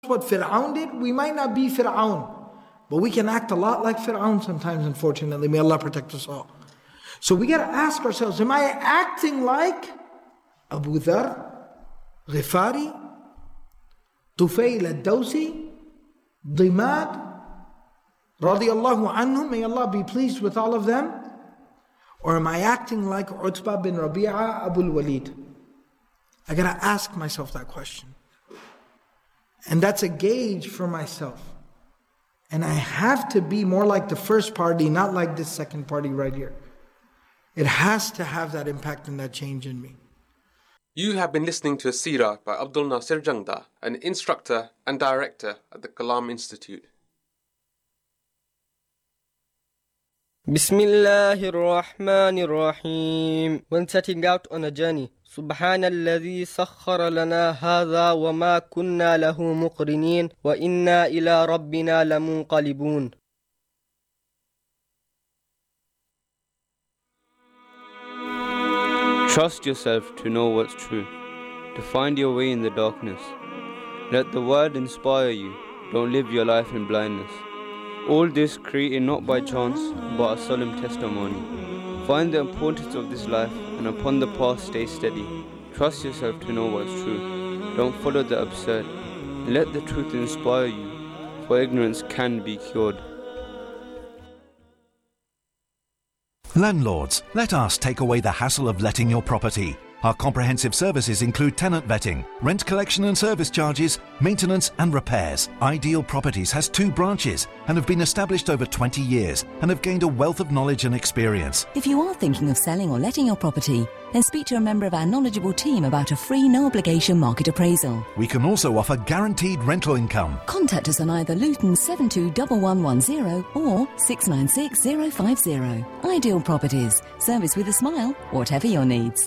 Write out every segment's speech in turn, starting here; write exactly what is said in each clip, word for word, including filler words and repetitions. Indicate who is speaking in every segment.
Speaker 1: what Fir'aun did, we might not be Fir'aun, but we can act a lot like Fir'aun sometimes, unfortunately. May Allah protect us all. So we got to ask ourselves, am I acting like Abu Dhar, Ghifari, Tufayl al-Dawsi, Dimad, radiyallahu anhum, may Allah be pleased with all of them? Or am I acting like Utbah bin Rabi'a, Abu al-Walid? I got to ask myself that question. And that's a gauge for myself. And I have to be more like the first party, not like this second party right here. It has to have that impact and that change in me.
Speaker 2: You have been listening to a seerah by Abdul Nasir Jangda, an instructor and director at the Kalam Institute.
Speaker 3: Bismillahir Rahmanir Rahim. When setting out on a journey, سبحان الذي سخر لنا هذا وما كنا له مقرنين وإنا إلى ربنا لمنقلبون.
Speaker 4: Trust yourself to know what's true, to find your way in the darkness. Let the word inspire you, don't live your life in blindness. All this created not by chance, but a solemn testimony. Find the importance of this life, and upon the path stay steady. Trust yourself to know what's true. Don't follow the absurd. Let the truth inspire you, for ignorance can be cured.
Speaker 5: Landlords, let us take away the hassle of letting your property. Our comprehensive services include tenant vetting, rent collection and service charges, maintenance and repairs. Ideal Properties has two branches and have been established over twenty years and have gained a wealth of knowledge and experience.
Speaker 6: If you are thinking of selling or letting your property, then speak to a member of our knowledgeable team about a free, no-obligation market appraisal.
Speaker 5: We can also offer guaranteed rental income.
Speaker 6: Contact us on either Luton seven two one one one zero or six nine six zero five zero. Ideal Properties. Service with a smile, whatever your needs.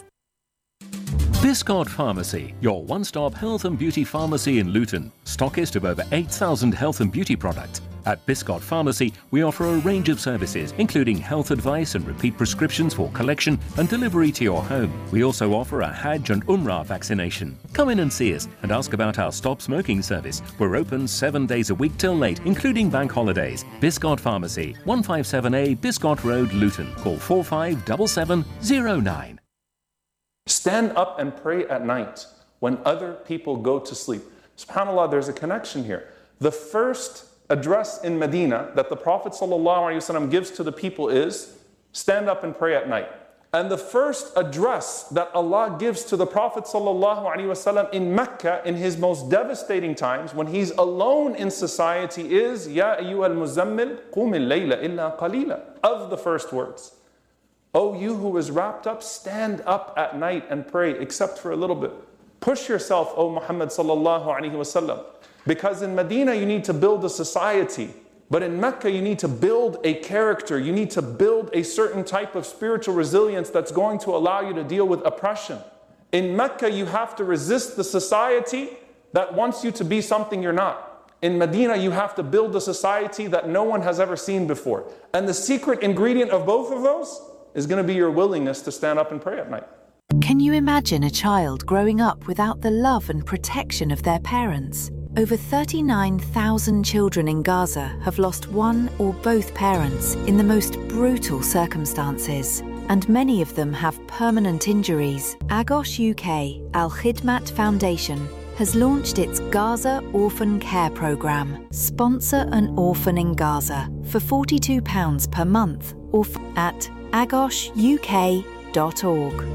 Speaker 7: Biscot Pharmacy, your one-stop health and beauty pharmacy in Luton. Stockist of over eight thousand health and beauty products. At Biscot Pharmacy, we offer a range of services, including health advice and repeat prescriptions for collection and delivery to your home. We also offer a Hajj and Umrah vaccination. Come in and see us and ask about our stop smoking service. We're open seven days a week till late, including bank holidays. Biscot Pharmacy, one fifty-seven A Biscot Road, Luton. Call four five seven seven zero nine.
Speaker 8: Stand up and pray at night when other people go to sleep. SubhanAllah, there's a connection here. The first address in Medina that the Prophet ﷺ gives to the people is, stand up and pray at night. And the first address that Allah gives to the Prophet ﷺ in Mecca in his most devastating times, when he's alone in society, is, Ya ayyuhal muzammil, qum al-layla illa qalila. Of the first words. Oh, you who is wrapped up, stand up at night and pray, except for a little bit. Push yourself, O Muhammad sallallahu alaihi wasallam. Because in Medina you need to build a society, but in Mecca you need to build a character. You need to build a certain type of spiritual resilience that's going to allow you to deal with oppression. In Mecca you have to resist the society that wants you to be something you're not. In Medina you have to build a society that no one has ever seen before. And the secret ingredient of both of those is going to be your willingness to stand up and pray at night.
Speaker 9: Can you imagine a child growing up without the love and protection of their parents? Over thirty-nine thousand children in Gaza have lost one or both parents in the most brutal circumstances, and many of them have permanent injuries. Agos U K Al Khidmat Foundation has launched its Gaza Orphan Care Programme. Sponsor an orphan in Gaza for forty-two pounds per month or f- at agos u k dot org.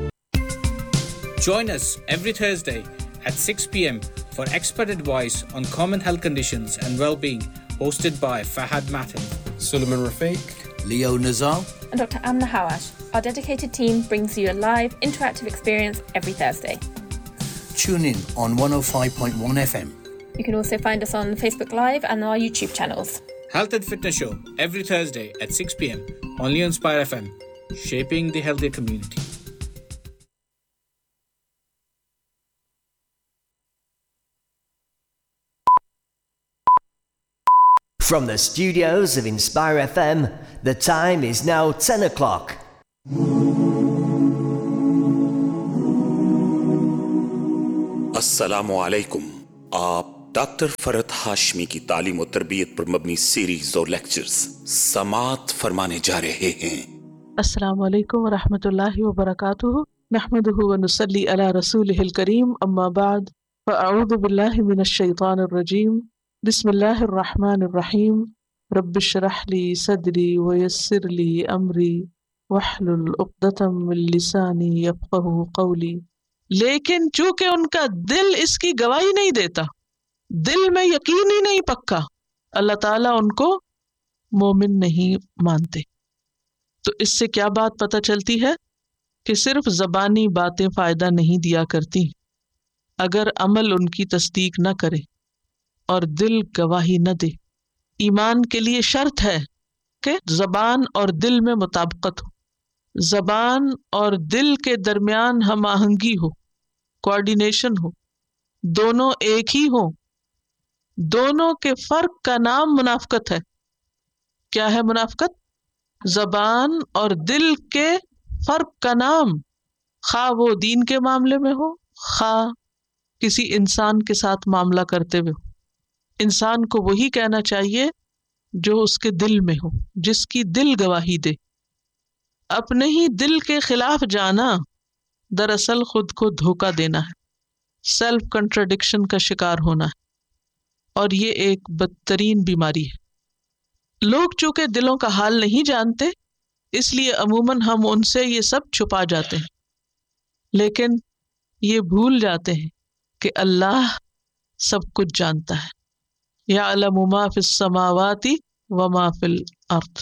Speaker 10: Join us every Thursday at six p.m. for expert advice on common health conditions and well-being, hosted by Fahad Matin,
Speaker 2: Suleiman Rafiq,
Speaker 11: Leo Nazar,
Speaker 12: and Doctor Amna Hawash. Our dedicated team brings you a live, interactive experience every Thursday.
Speaker 11: Tune in on one oh five point one F M.
Speaker 12: You can also find us on Facebook Live and our YouTube channels.
Speaker 10: Health and Fitness Show every Thursday at six p.m. only on Spire F M, shaping the healthier community.
Speaker 13: From the studios of Inspire F M, the time is now ten o'clock.
Speaker 14: Assalamu alaikum. आप doctor فرحت ہاشمی کی تعلیم و تربیت پر مبنی series اور lectures سماعت فرمانے جا رہے ہیں۔
Speaker 15: السلام علیکم ورحمۃ اللہ وبرکاتہ، نحمدہ ونصلی علی رسولہ الکریم، اما بعد فاعوذ باللہ من الشیطان الرجیم، بسم اللہ الرحمن الرحیم، رب اشرح لی صدری ویسر لی امری واحلل عقدۃ من لسانی یفقہوا قولی۔ لیکن چونکہ ان کا دل اس کی گواہی نہیں دیتا، دل میں یقین ہی نہیں پکا، اللہ تعالیٰ ان کو مومن نہیں مانتے۔ تو اس سے کیا بات پتہ چلتی ہے کہ صرف زبانی باتیں فائدہ نہیں دیا کرتی اگر عمل ان کی تصدیق نہ کرے اور دل گواہی نہ دے۔ ایمان کے لیے شرط ہے کہ زبان اور دل میں مطابقت ہو، زبان اور دل کے درمیان ہم آہنگی ہو، کوآرڈینیشن ہو، دونوں ایک ہی ہوں۔ دونوں کے فرق کا نام منافقت ہے۔ کیا ہے منافقت؟ زبان اور دل کے فرق کا نام، خواہ وہ دین کے معاملے میں ہو، خواہ کسی انسان کے ساتھ معاملہ کرتے ہوئے ہو۔ انسان کو وہی کہنا چاہیے جو اس کے دل میں ہو، جس کی دل گواہی دے۔ اپنے ہی دل کے خلاف جانا دراصل خود کو دھوکہ دینا ہے، سیلف کنٹراڈکشن کا شکار ہونا ہے، اور یہ ایک بدترین بیماری ہے۔ لوگ چونکہ دلوں کا حال نہیں جانتے، اس لیے عموماً ہم ان سے یہ سب چھپا جاتے ہیں، لیکن یہ بھول جاتے ہیں کہ اللہ سب کچھ جانتا ہے۔ یعلم ما فی السماوات وما فی الارض،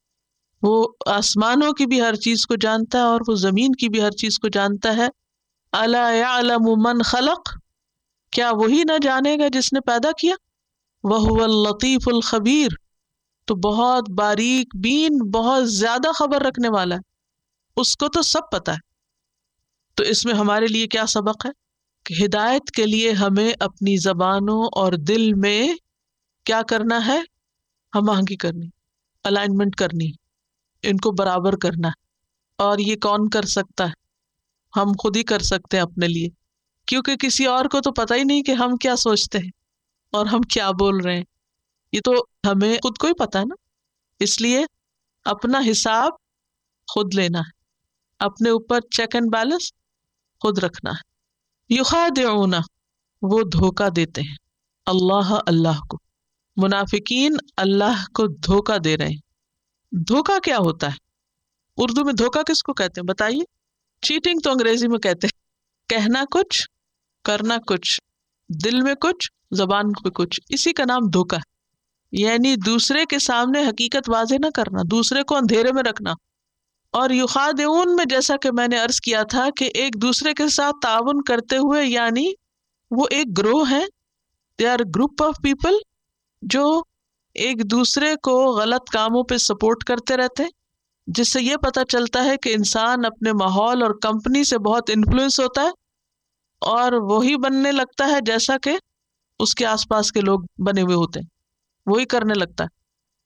Speaker 15: وہ آسمانوں کی بھی ہر چیز کو جانتا ہے اور وہ زمین کی بھی ہر چیز کو جانتا ہے۔ الا یعلم من خلق، کیا وہی نہ جانے گا جس نے پیدا کیا؟ وَهُوَ اللطیف الخبیر، تو بہت باریک بین، بہت زیادہ خبر رکھنے والا ہے، اس کو تو سب پتا ہے۔ تو اس میں ہمارے لیے کیا سبق ہے کہ ہدایت کے لیے ہمیں اپنی زبانوں اور دل میں کیا کرنا ہے؟ ہم آہنگی کرنی، الائنمنٹ کرنی، ان کو برابر کرنا ہے۔ اور یہ کون کر سکتا ہے؟ ہم خود ہی کر سکتے ہیں اپنے لیے، کیونکہ کسی اور کو تو پتہ ہی نہیں کہ ہم کیا سوچتے ہیں اور ہم کیا بول رہے ہیں، یہ تو ہمیں خود کو ہی پتا ہے نا۔ اس لیے اپنا حساب خود لینا ہے، اپنے اوپر چیک اینڈ بیلنس خود رکھنا ہے۔ یخادعون، وہ دھوکہ دیتے ہیں، اللہ اللہ کو، منافقین اللہ کو دھوکہ دے رہے ہیں۔ دھوکہ کیا ہوتا ہے؟ اردو میں دھوکہ کس کو کہتے ہیں بتائیے؟ چیٹنگ تو انگریزی میں کہتے ہیں، کہنا کچھ، کرنا کچھ، دل میں کچھ، زبان پہ کچھ، اسی کا نام دھوکہ ہے۔ یعنی دوسرے کے سامنے حقیقت واضح نہ کرنا، دوسرے کو اندھیرے میں رکھنا۔ اور یخادعون میں جیسا کہ میں نے عرض کیا تھا کہ ایک دوسرے کے ساتھ تعاون کرتے ہوئے، یعنی وہ ایک گروہ ہے، they are group of people جو ایک دوسرے کو غلط کاموں پہ سپورٹ کرتے رہتے ہیں، جس سے یہ پتہ چلتا ہے کہ انسان اپنے ماحول اور کمپنی سے بہت انفلوئنس ہوتا ہے اور وہی بننے لگتا ہے جیسا کہ اس کے آس پاس کے لوگ بنے ہوئے ہوتے ہیں، وہی کرنے لگتا ہے۔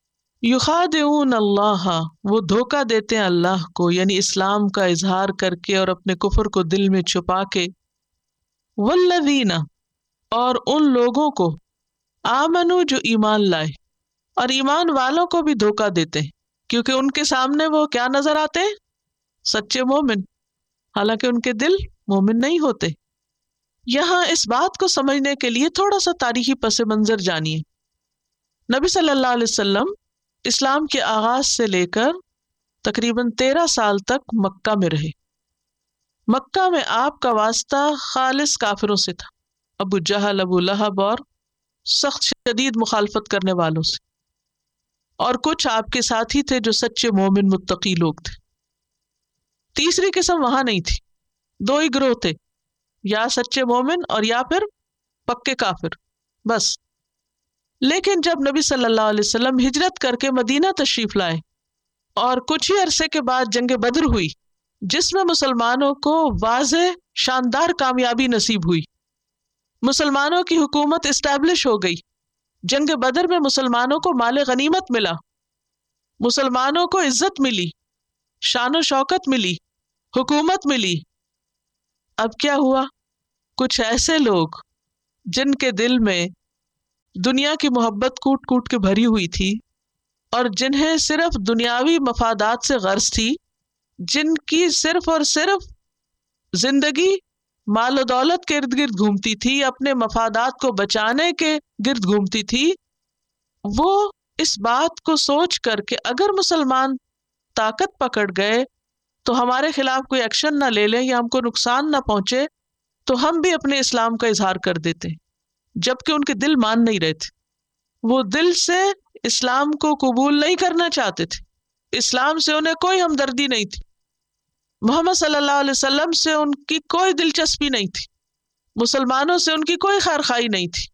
Speaker 15: یخادعون اللہ، وہ دھوکہ دیتے ہیں اللہ کو، یعنی اسلام کا اظہار کر کے اور اپنے کفر کو دل میں چھپا کے۔ والذین، اور ان لوگوں کو، آمنو، جو ایمان لائے، اور ایمان والوں کو بھی دھوکہ دیتے ہیں، کیونکہ ان کے سامنے وہ کیا نظر آتے ہیں؟ سچے مومن، حالانکہ ان کے دل مومن نہیں ہوتے۔ یہاں اس بات کو سمجھنے کے لیے تھوڑا سا تاریخی پس منظر جانیے۔ نبی صلی اللہ علیہ وسلم اسلام کے آغاز سے لے کر تقریباً تیرہ سال تک مکہ میں رہے۔ مکہ میں آپ کا واسطہ خالص کافروں سے تھا، ابو جہل، ابو لہب اور سخت شدید مخالفت کرنے والوں سے، اور کچھ آپ کے ساتھی تھے جو سچے مومن متقی لوگ تھے۔ تیسری قسم وہاں نہیں تھی، دو ہی گروہ تھے، یا سچے مومن اور یا پھر پکے کافر، بس۔ لیکن جب نبی صلی اللہ علیہ وسلم ہجرت کر کے مدینہ تشریف لائے اور کچھ ہی عرصے کے بعد جنگ بدر ہوئی، جس میں مسلمانوں کو واضح شاندار کامیابی نصیب ہوئی، مسلمانوں کی حکومت اسٹیبلش ہو گئی، جنگ بدر میں مسلمانوں کو مال غنیمت ملا، مسلمانوں کو عزت ملی، شان و شوکت ملی، حکومت ملی۔ اب کیا ہوا؟ کچھ ایسے لوگ جن کے دل میں دنیا کی محبت کوٹ کوٹ کے بھری ہوئی تھی اور جنہیں صرف دنیاوی مفادات سے غرض تھی، جن کی صرف اور صرف زندگی مال و دولت کے ارد گرد گھومتی تھی، اپنے مفادات کو بچانے کے گرد گھومتی تھی، وہ اس بات کو سوچ کر کہ اگر مسلمان طاقت پکڑ گئے تو ہمارے خلاف کوئی ایکشن نہ لے لیں یا ہم کو نقصان نہ پہنچے تو ہم بھی اپنے اسلام کا اظہار کر دیتے، جبکہ ان کے دل مان نہیں رہے تھے۔ وہ دل سے اسلام کو قبول نہیں کرنا چاہتے تھے، اسلام سے انہیں کوئی ہمدردی نہیں تھی، محمد صلی اللہ علیہ وسلم سے ان کی کوئی دلچسپی نہیں تھی، مسلمانوں سے ان کی کوئی خیرخواہی نہیں تھی۔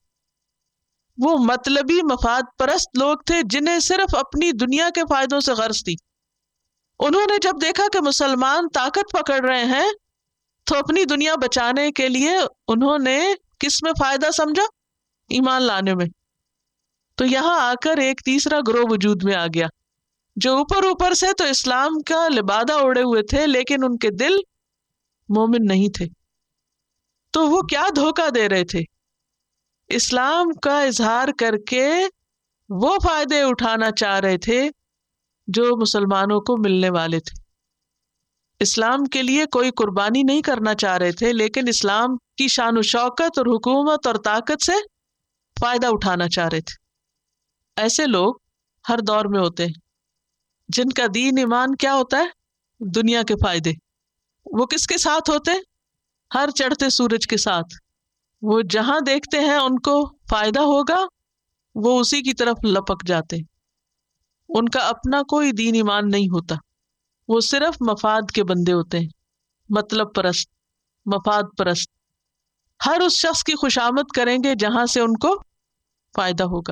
Speaker 15: وہ مطلبی مفاد پرست لوگ تھے جنہیں صرف اپنی دنیا کے فائدوں سے غرض تھی۔ انہوں نے جب دیکھا کہ مسلمان طاقت پکڑ رہے ہیں تو اپنی دنیا بچانے کے لیے انہوں نے کس میں فائدہ سمجھا؟ ایمان لانے میں۔ تو یہاں آ کر ایک تیسرا گروہ وجود میں آ گیا جو اوپر اوپر سے تو اسلام کا لبادہ اوڑے ہوئے تھے لیکن ان کے دل مومن نہیں تھے۔ تو وہ کیا دھوکہ دے رہے تھے؟ اسلام کا اظہار کر کے وہ فائدے اٹھانا چاہ رہے تھے جو مسلمانوں کو ملنے والے تھے۔ اسلام کے لیے کوئی قربانی نہیں کرنا چاہ رہے تھے لیکن اسلام کی شان و شوکت اور حکومت اور طاقت سے فائدہ اٹھانا چاہ رہے تھے۔ ایسے لوگ ہر دور میں ہوتے ہیں جن کا دین ایمان کیا ہوتا ہے؟ دنیا کے فائدے۔ وہ کس کے ساتھ ہوتے؟ ہر چڑھتے سورج کے ساتھ۔ وہ جہاں دیکھتے ہیں ان کو فائدہ ہوگا وہ اسی کی طرف لپک جاتے۔ ان کا اپنا کوئی دین ایمان نہیں ہوتا، وہ صرف مفاد کے بندے ہوتے ہیں، مطلب پرست، مفاد پرست۔ ہر اس شخص کی خوشامد کریں گے جہاں سے ان کو فائدہ ہوگا،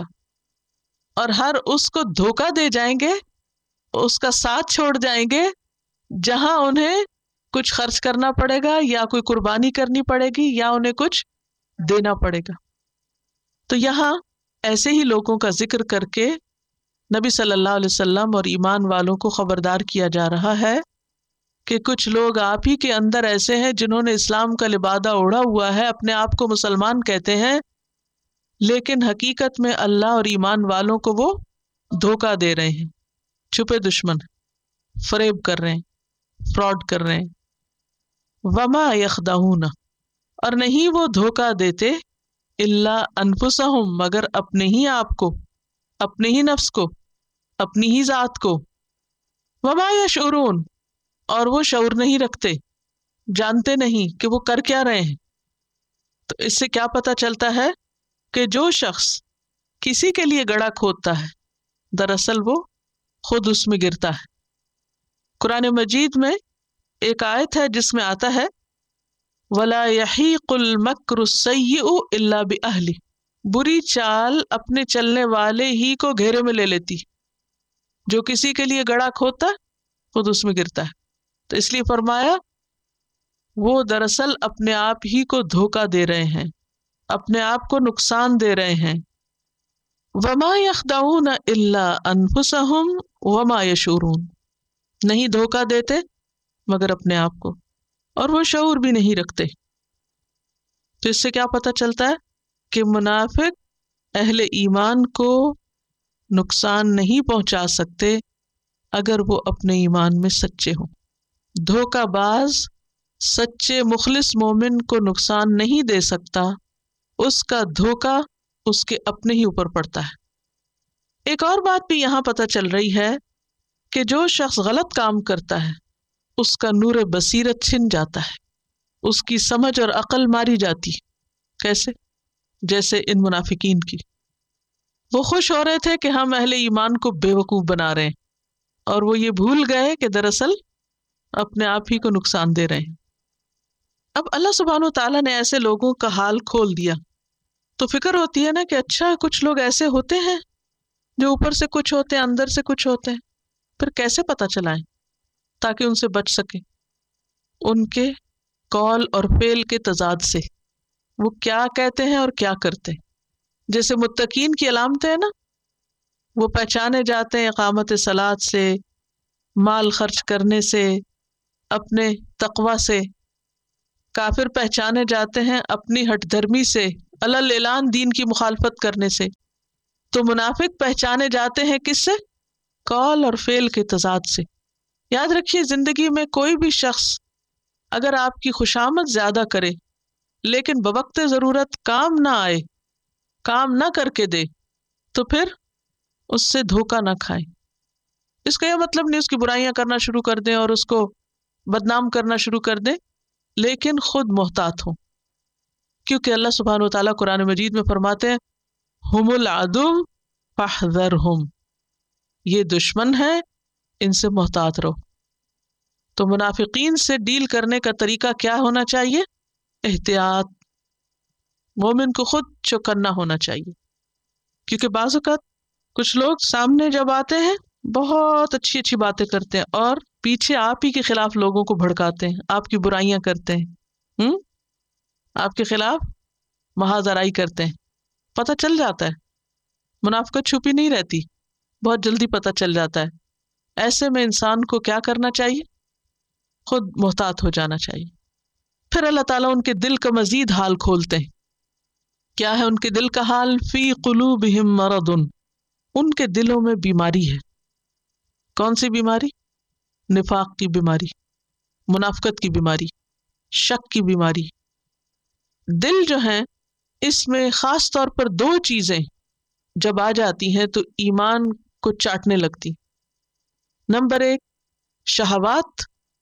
Speaker 15: اور ہر اس کو دھوکہ دے جائیں گے، اس کا ساتھ چھوڑ جائیں گے جہاں انہیں کچھ خرچ کرنا پڑے گا یا کوئی قربانی کرنی پڑے گی یا انہیں کچھ دینا پڑے گا۔ تو یہاں ایسے ہی لوگوں کا ذکر کر کے نبی صلی اللہ علیہ وسلم اور ایمان والوں کو خبردار کیا جا رہا ہے کہ کچھ لوگ آپ ہی کے اندر ایسے ہیں جنہوں نے اسلام کا لبادہ اوڑھا ہوا ہے، اپنے آپ کو مسلمان کہتے ہیں لیکن حقیقت میں اللہ اور ایمان والوں کو وہ دھوکہ دے رہے ہیں، چھپے دشمن، فریب کر رہے ہیں، فراڈ کر رہے ہیں۔ وما یخدعون، اور نہیں وہ دھوکہ دیتے الا انفسہم، مگر اپنے ہی آپ کو، اپنے ہی نفس کو، اپنی ہی ذات کو۔ وما یشعرون، اور وہ شعور نہیں رکھتے، جانتے نہیں کہ وہ کر کیا رہے ہیں۔ تو اس سے کیا پتہ چلتا ہے کہ جو شخص کسی کے لیے گڑھا کھودتا ہے دراصل وہ خود اس میں گرتا ہے۔ قرآن مجید میں ایک آیت ہے جس میں آتا ہے وَلَا يَحِيقُ الْمَكْرُ السَّيِّئُ إِلَّا بِأَهْلِهِ، بری چال اپنے چلنے والے ہی کو گھیرے میں لے لیتی، جو کسی کے لیے گڑھا کھودتا ہے خود اس میں گرتا ہے۔ تو اس لیے فرمایا وہ دراصل اپنے آپ ہی کو دھوکہ دے رہے ہیں، اپنے آپ کو نقصان دے رہے ہیں۔ وَمَا يَخْدَعُونَ إِلَّا أَنفُسَهُمْ وَمَا يَشْعُرُونَ، نہیں دھوکہ دیتے مگر اپنے آپ کو، اور وہ شعور بھی نہیں رکھتے۔ تو اس سے کیا پتہ چلتا ہے کہ منافق اہل ایمان کو نقصان نہیں پہنچا سکتے اگر وہ اپنے ایمان میں سچے ہوں۔ دھوکہ باز سچے مخلص مومن کو نقصان نہیں دے سکتا، اس کا دھوکہ اس کے اپنے ہی اوپر پڑتا ہے۔ ایک اور بات بھی یہاں پتہ چل رہی ہے کہ جو شخص غلط کام کرتا ہے اس کا نور بصیرت چھن جاتا ہے، اس کی سمجھ اور عقل ماری جاتی۔ کیسے؟ جیسے ان منافقین کی، وہ خوش ہو رہے تھے کہ ہم اہل ایمان کو بے وقوف بنا رہے ہیں، اور وہ یہ بھول گئے کہ دراصل اپنے آپ ہی کو نقصان دے رہے ہیں۔ اب اللہ سبحانہ و تعالیٰ نے ایسے لوگوں کا حال کھول دیا تو فکر ہوتی ہے نا کہ اچھا کچھ لوگ ایسے ہوتے ہیں جو اوپر سے کچھ ہوتے ہیں اندر سے کچھ ہوتے ہیں، پھر کیسے پتہ چلائیں تاکہ ان سے بچ سکیں؟ ان کے قول اور فعل کے تضاد سے، وہ کیا کہتے ہیں اور کیا کرتے ہیں۔ جیسے متقین کی علامتیں ہیں نا، وہ پہچانے جاتے ہیں اقامت صلاۃ سے، مال خرچ کرنے سے، اپنے تقوی سے۔ کافر پہچانے جاتے ہیں اپنی ہٹ دھرمی سے، علل اعلان دین کی مخالفت کرنے سے. تو منافق پہچانے جاتے ہیں کس سے؟ قول اور فعل کے تضاد سے. یاد رکھیے زندگی میں کوئی بھی شخص اگر آپ کی خوشامد زیادہ کرے لیکن بوقت ضرورت کام نہ آئے، کام نہ کر کے دے، تو پھر اس سے دھوکہ نہ کھائیں. اس کا یہ مطلب نہیں اس کی برائیاں کرنا شروع کر دیں اور اس کو بدنام کرنا شروع کر دیں، لیکن خود محتاط ہوں، کیونکہ اللہ سبحانہ و تعالیٰ قرآن مجید میں فرماتے ہیں ہم العدو فاحذرہم، یہ دشمن ہے، ان سے محتاط رہو. تو منافقین سے ڈیل کرنے کا طریقہ کیا ہونا چاہیے؟ احتیاط. مومن کو خود چوکنا ہونا چاہیے، کیونکہ بعض اوقات کچھ لوگ سامنے جب آتے ہیں بہت اچھی اچھی باتیں کرتے ہیں اور پیچھے آپ ہی کے خلاف لوگوں کو بھڑکاتے ہیں، آپ کی برائیاں کرتے ہیں، ہم؟ آپ کے خلاف محاذ آرائی کرتے ہیں. پتہ چل جاتا ہے، منافقت چھپی نہیں رہتی، بہت جلدی پتہ چل جاتا ہے. ایسے میں انسان کو کیا کرنا چاہیے؟ خود محتاط ہو جانا چاہیے. پھر اللہ تعالیٰ ان کے دل کا مزید حال کھولتے ہیں. کیا ہے ان کے دل کا حال؟ فی قلوبہم مرض، ان کے دلوں میں بیماری ہے. کون سی بیماری؟ نفاق کی بیماری، منافقت کی بیماری، شک کی بیماری. دل جو ہے اس میں خاص طور پر دو چیزیں جب آ جاتی ہیں تو ایمان کو چاٹنے لگتی. نمبر ایک شہوات،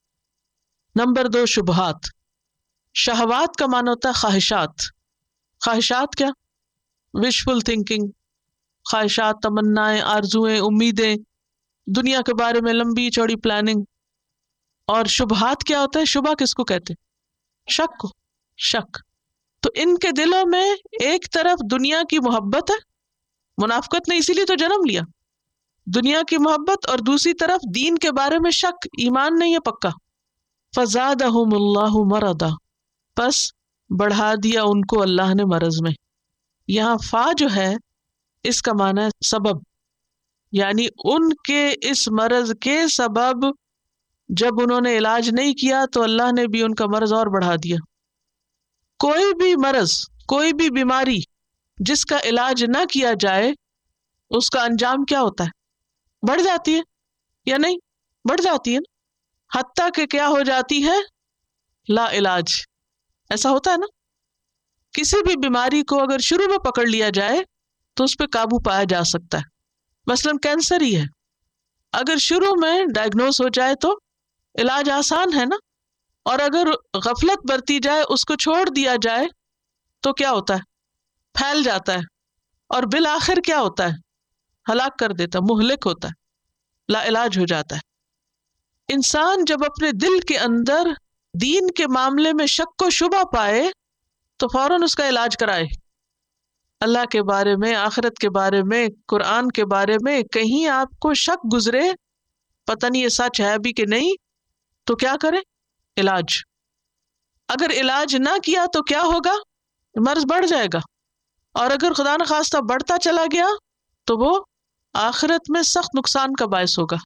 Speaker 15: نمبر دو شبہات. شہوات کا معنی ہوتا ہے خواہشات. خواہشات کیا؟ وشفل تھنکنگ، خواہشات، تمنائیں، آرزویں، امیدیں، دنیا کے بارے میں لمبی چوڑی پلاننگ. اور شبہات کیا ہوتا ہے؟ شبہ کس کو کہتے ہیں؟ شک کو. شک. تو ان کے دلوں میں ایک طرف دنیا کی محبت ہے، منافقت نے اسی لیے تو جنم لیا، دنیا کی محبت، اور دوسری طرف دین کے بارے میں شک، ایمان نہیں ہے پکا. فزادہم اللہ مرضا، پس بڑھا دیا ان کو اللہ نے مرض میں. یہاں فا جو ہے اس کا معنی ہے سبب، یعنی ان کے اس مرض کے سبب جب انہوں نے علاج نہیں کیا تو اللہ نے بھی ان کا مرض اور بڑھا دیا. کوئی بھی مرض، کوئی بھی بیماری جس کا علاج نہ کیا جائے اس کا انجام کیا ہوتا ہے؟ بڑھ جاتی ہے یا نہیں؟ بڑھ جاتی ہے نا، حتیٰ کہ کیا ہو جاتی ہے؟ لا علاج. ایسا ہوتا ہے نا، کسی بھی بیماری کو اگر شروع میں پکڑ لیا جائے تو اس پہ قابو پایا جا سکتا ہے. مثلاً کینسر ہی ہے، اگر شروع میں ڈائگنوز ہو جائے تو علاج آسان ہے نا، اور اگر غفلت برتی جائے، اس کو چھوڑ دیا جائے تو کیا ہوتا ہے؟ پھیل جاتا ہے اور بالآخر کیا ہوتا ہے؟ ہلاک کر دیتا، مہلک ہوتا ہے، لا علاج ہو جاتا ہے. انسان جب اپنے دل کے اندر دین کے معاملے میں شک و شبہ پائے تو فوراً اس کا علاج کرائے. اللہ کے بارے میں، آخرت کے بارے میں، قرآن کے بارے میں کہیں آپ کو شک گزرے، پتہ نہیں یہ سچ ہے بھی کہ نہیں، تو کیا کرے؟ علاج. اگر علاج نہ کیا تو کیا ہوگا؟ مرض بڑھ جائے گا، اور اگر خدا نخواستہ بڑھتا چلا گیا تو وہ آخرت میں سخت نقصان کا باعث ہوگا.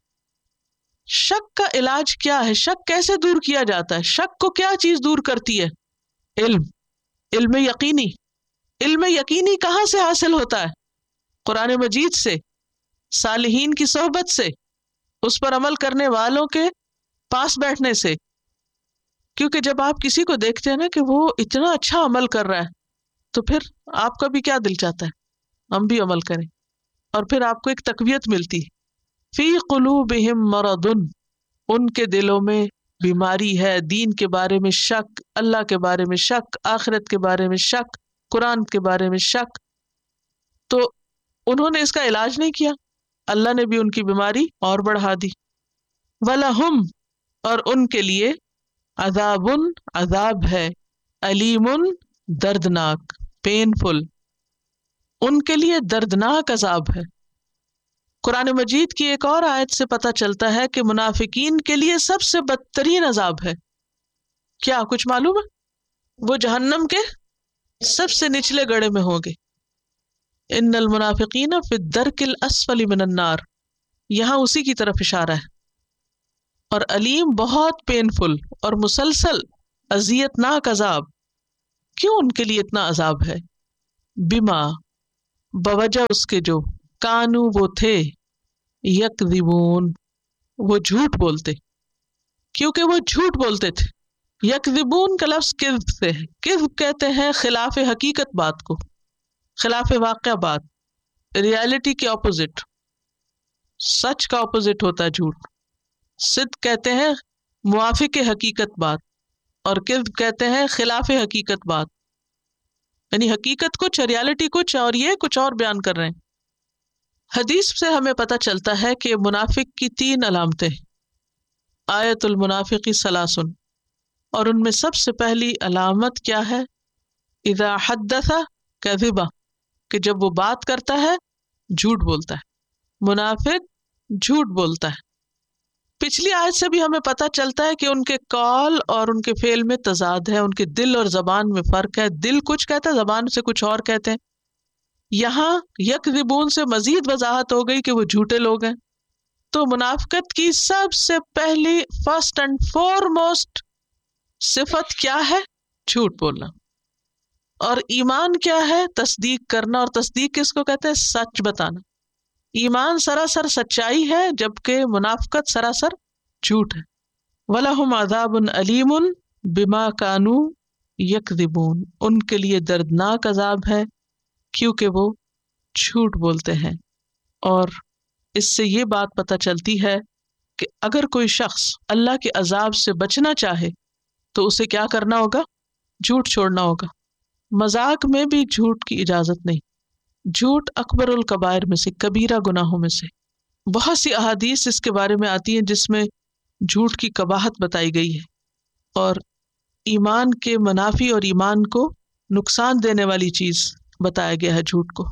Speaker 15: شک کا علاج کیا ہے؟ شک کیسے دور کیا جاتا ہے؟ شک کو کیا چیز دور کرتی ہے؟ علم، علم یقینی. علم یقینی کہاں سے حاصل ہوتا ہے؟ قرآن مجید سے، صالحین کی صحبت سے، اس پر عمل کرنے والوں کے پاس بیٹھنے سے. کیونکہ جب آپ کسی کو دیکھتے ہیں نا کہ وہ اتنا اچھا عمل کر رہا ہے تو پھر آپ کا بھی کیا دل چاہتا ہے ہم بھی عمل کریں، اور پھر آپ کو ایک تقویت ملتی. فی قلوبہم مرض، ان کے دلوں میں بیماری ہے، دین کے بارے میں شک، اللہ کے بارے میں شک، آخرت کے بارے میں شک، قرآن کے بارے میں شک. تو انہوں نے اس کا علاج نہیں کیا، اللہ نے بھی ان کی بیماری اور بڑھا دی. وَلَهُمْ، اور ان کے لیے عذاب، عذاب ہے، علیم، دردناک، پینفل، ان کے لیے دردناک عذاب ہے. قرآن مجید کی ایک اور آیت سے پتہ چلتا ہے کہ منافقین کے لیے سب سے بدترین عذاب ہے. کیا کچھ معلوم ہے؟ وہ جہنم کے سب سے نچلے گڑھے میں ہوں گے. ان المنافقین فی الدرک الاسفل من النار، یہاں اسی کی طرف اشارہ ہے. اور علیم، بہت پینفل اور مسلسل اذیت ناک عذاب. کیوں ان کے لیے اتنا عذاب ہے؟ बिमा बवजह उसके जो कानू वो थे यकदिबून वो झूठ बोलते, क्योंकि वो झूठ बोलते थे। यकदिबून का लफ्ज किज़्ब से है। किज़्ब कहते हैं खिलाफ हकीकत बात को, खिलाफ वाक़या बात, रियलिटी के ऑपोजिट, सच का ऑपोजिट होता है झूठ। सिद्क कहते हैं मुआफिक हकीकत बात और किज़्ब कहते हैं खिलाफ हकीकत बात, यानी हकीकत कुछ, रियलिटी कुछ और ये कुछ और बयान कर रहे हैं। हदीस से हमें पता चलता है कि मुनाफिक की तीन अलामतें, आयतुल मुनाफिकी सलासुन, और उनमें सबसे पहली अलामत क्या है? इज़ा हद्दसा कज़िबा, कि जब वो बात करता है झूठ बोलता है। मुनाफिक झूठ बोलता है। पिछली आयत से भी हमें पता चलता है कि उनके कौल और उनके फेल में तजाद है, उनके दिल और जबान में फर्क है। दिल कुछ कहता है, जबान से कुछ और कहते हैं। यहाँ यकज़िबून से मजीद वजाहत हो गई कि वो झूठे लोग हैं। तो मुनाफिकत की सबसे पहली फर्स्ट एंड फॉरमोस्ट सिफत क्या है? झूठ बोलना। और ईमान क्या है? तस्दीक करना। और तस्दीक किसको कहते हैं? सच बताना। ईमान सरासर सच्चाई है, जबकि मुनाफिकत सरासर झूठ है। वलहुम अज़ाबुन अलीमुन बिमा कानू यकज़िबून, उनके लिए दर्दनाक अजाब है क्योंकि वो झूठ बोलते हैं। और इससे ये बात पता चलती है कि अगर कोई शख्स अल्लाह के अजाब से बचना चाहे तो उसे क्या करना होगा? झूठ छोड़ना होगा। मजाक में भी झूठ की इजाजत नहीं। झूठ अकबरुल कबायर में से, कबीरा गुनाहों में से। बहुत सी अहादीस इसके बारे में आती हैं जिसमें झूठ की कबाहत बताई गई है और ईमान के मुनाफी और ईमान को नुकसान देने वाली चीज बताया गया है झूठ को।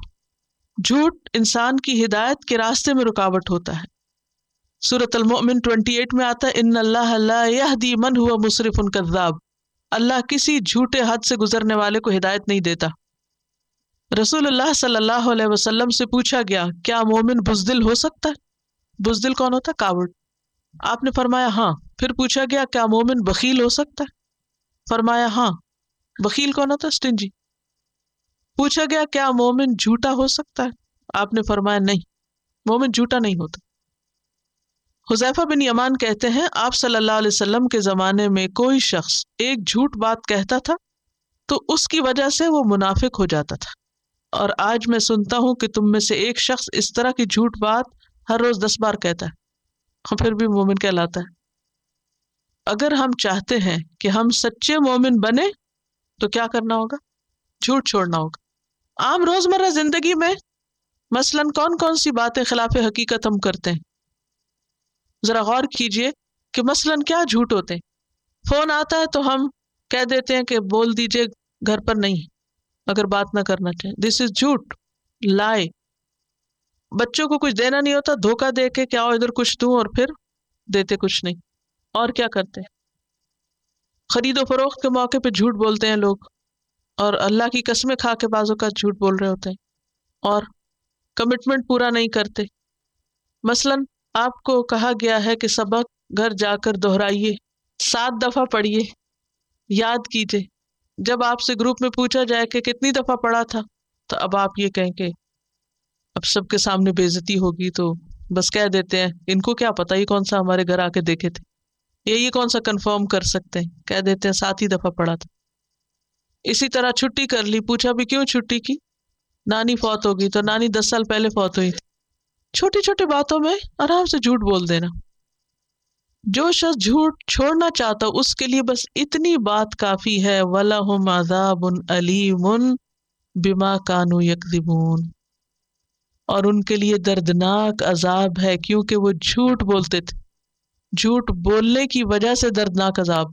Speaker 15: झूठ इंसान की हिदायत के रास्ते में रुकावट होता है। सूरत अल-मुमिन अट्ठाईस में आता है, इन्नल्लाह ला यहदी मन हुवा मुसरिफुन कज़्ज़ाब, अल्लाह किसी झूठे हद से गुजरने वाले को हिदायत नहीं देता। रसूलुल्लाह सल्लल्लाहु अलैहि वसल्लम से पूछा गया, क्या मोमिन बुज़दिल हो सकता है? बुज़दिल कौन होता है? कावड़। आपने फरमाया हाँ। फिर पूछा गया, क्या मोमिन बखील हो सकता है? फरमाया हाँ। बखील कौन होता है? स्टिंजी। पूछा गया, क्या मोमिन झूठा हो सकता है? आपने फरमाया नहीं, मोमिन झूठा नहीं होता। हुज़ैफा बिन यमान कहते हैं, आप सल्लल्लाहु अलैहि वसल्लम के ज़माने में कोई शख्स एक झूठ बात कहता था तो उसकी वजह से वो मुनाफिक हो जाता था। और आज मैं सुनता हूँ कि तुम में से एक शख्स इस तरह की झूठ बात हर रोज दस बार कहता है और फिर भी मोमिन कहलाता है। अगर हम चाहते हैं कि हम सच्चे मोमिन बने तो क्या करना होगा? झूठ छोड़ना होगा। आम रोजमर्रा जिंदगी में मसलन कौन कौन सी बातें खिलाफ हकीकत हम करते हैं? जरा गौर कीजिए कि मसलन क्या झूठ होते हैं। फोन आता है तो हम कह देते हैं कि बोल दीजिए घर पर नहीं, अगर बात ना करना चाहे। दिस इज झूठ, लाई। बच्चों को कुछ देना नहीं होता, धोखा दे के क्या इधर कुछ दूं और फिर देते कुछ नहीं। और क्या करते हैं? खरीदो फरोख्त के मौके पे झूठ बोलते हैं लोग, और अल्लाह की कसमें खा के बाजों का झूठ बोल रहे होते हैं, और कमिटमेंट पूरा नहीं करते। मसलन आपको कहा गया है कि सबक घर जाकर दोहराइए, सात दफा पढ़िए, याद कीजिए। जब आपसे ग्रुप में पूछा जाए कि कितनी दफा पढ़ा था, तो अब आप ये कहें कि अब सबके सामने बेइज्जती होगी तो बस कह देते हैं इनको क्या पता, ये कौन सा हमारे घर आके देखे थे, ये ये कौन सा कंफर्म कर सकते हैं, कह देते हैं सात ही दफा पढ़ा था। इसी तरह छुट्टी कर ली, पूछा भी क्यों छुट्टी की? नानी फौत हो गई, तो नानी दस साल पहले फौत हुई थी। छोटी छोटी बातों में आराम से झूठ बोल देना। जो शख्स झूठ छोड़ना चाहता उसके लिए बस इतनी बात काफी है, वलहुम अज़ाबुन अलीमुन बिमा कानू यकज़िबून, और उनके लिए दर्दनाक अजाब है क्योंकि वो झूठ बोलते थे। झूठ बोलने की वजह से दर्दनाक अजाब।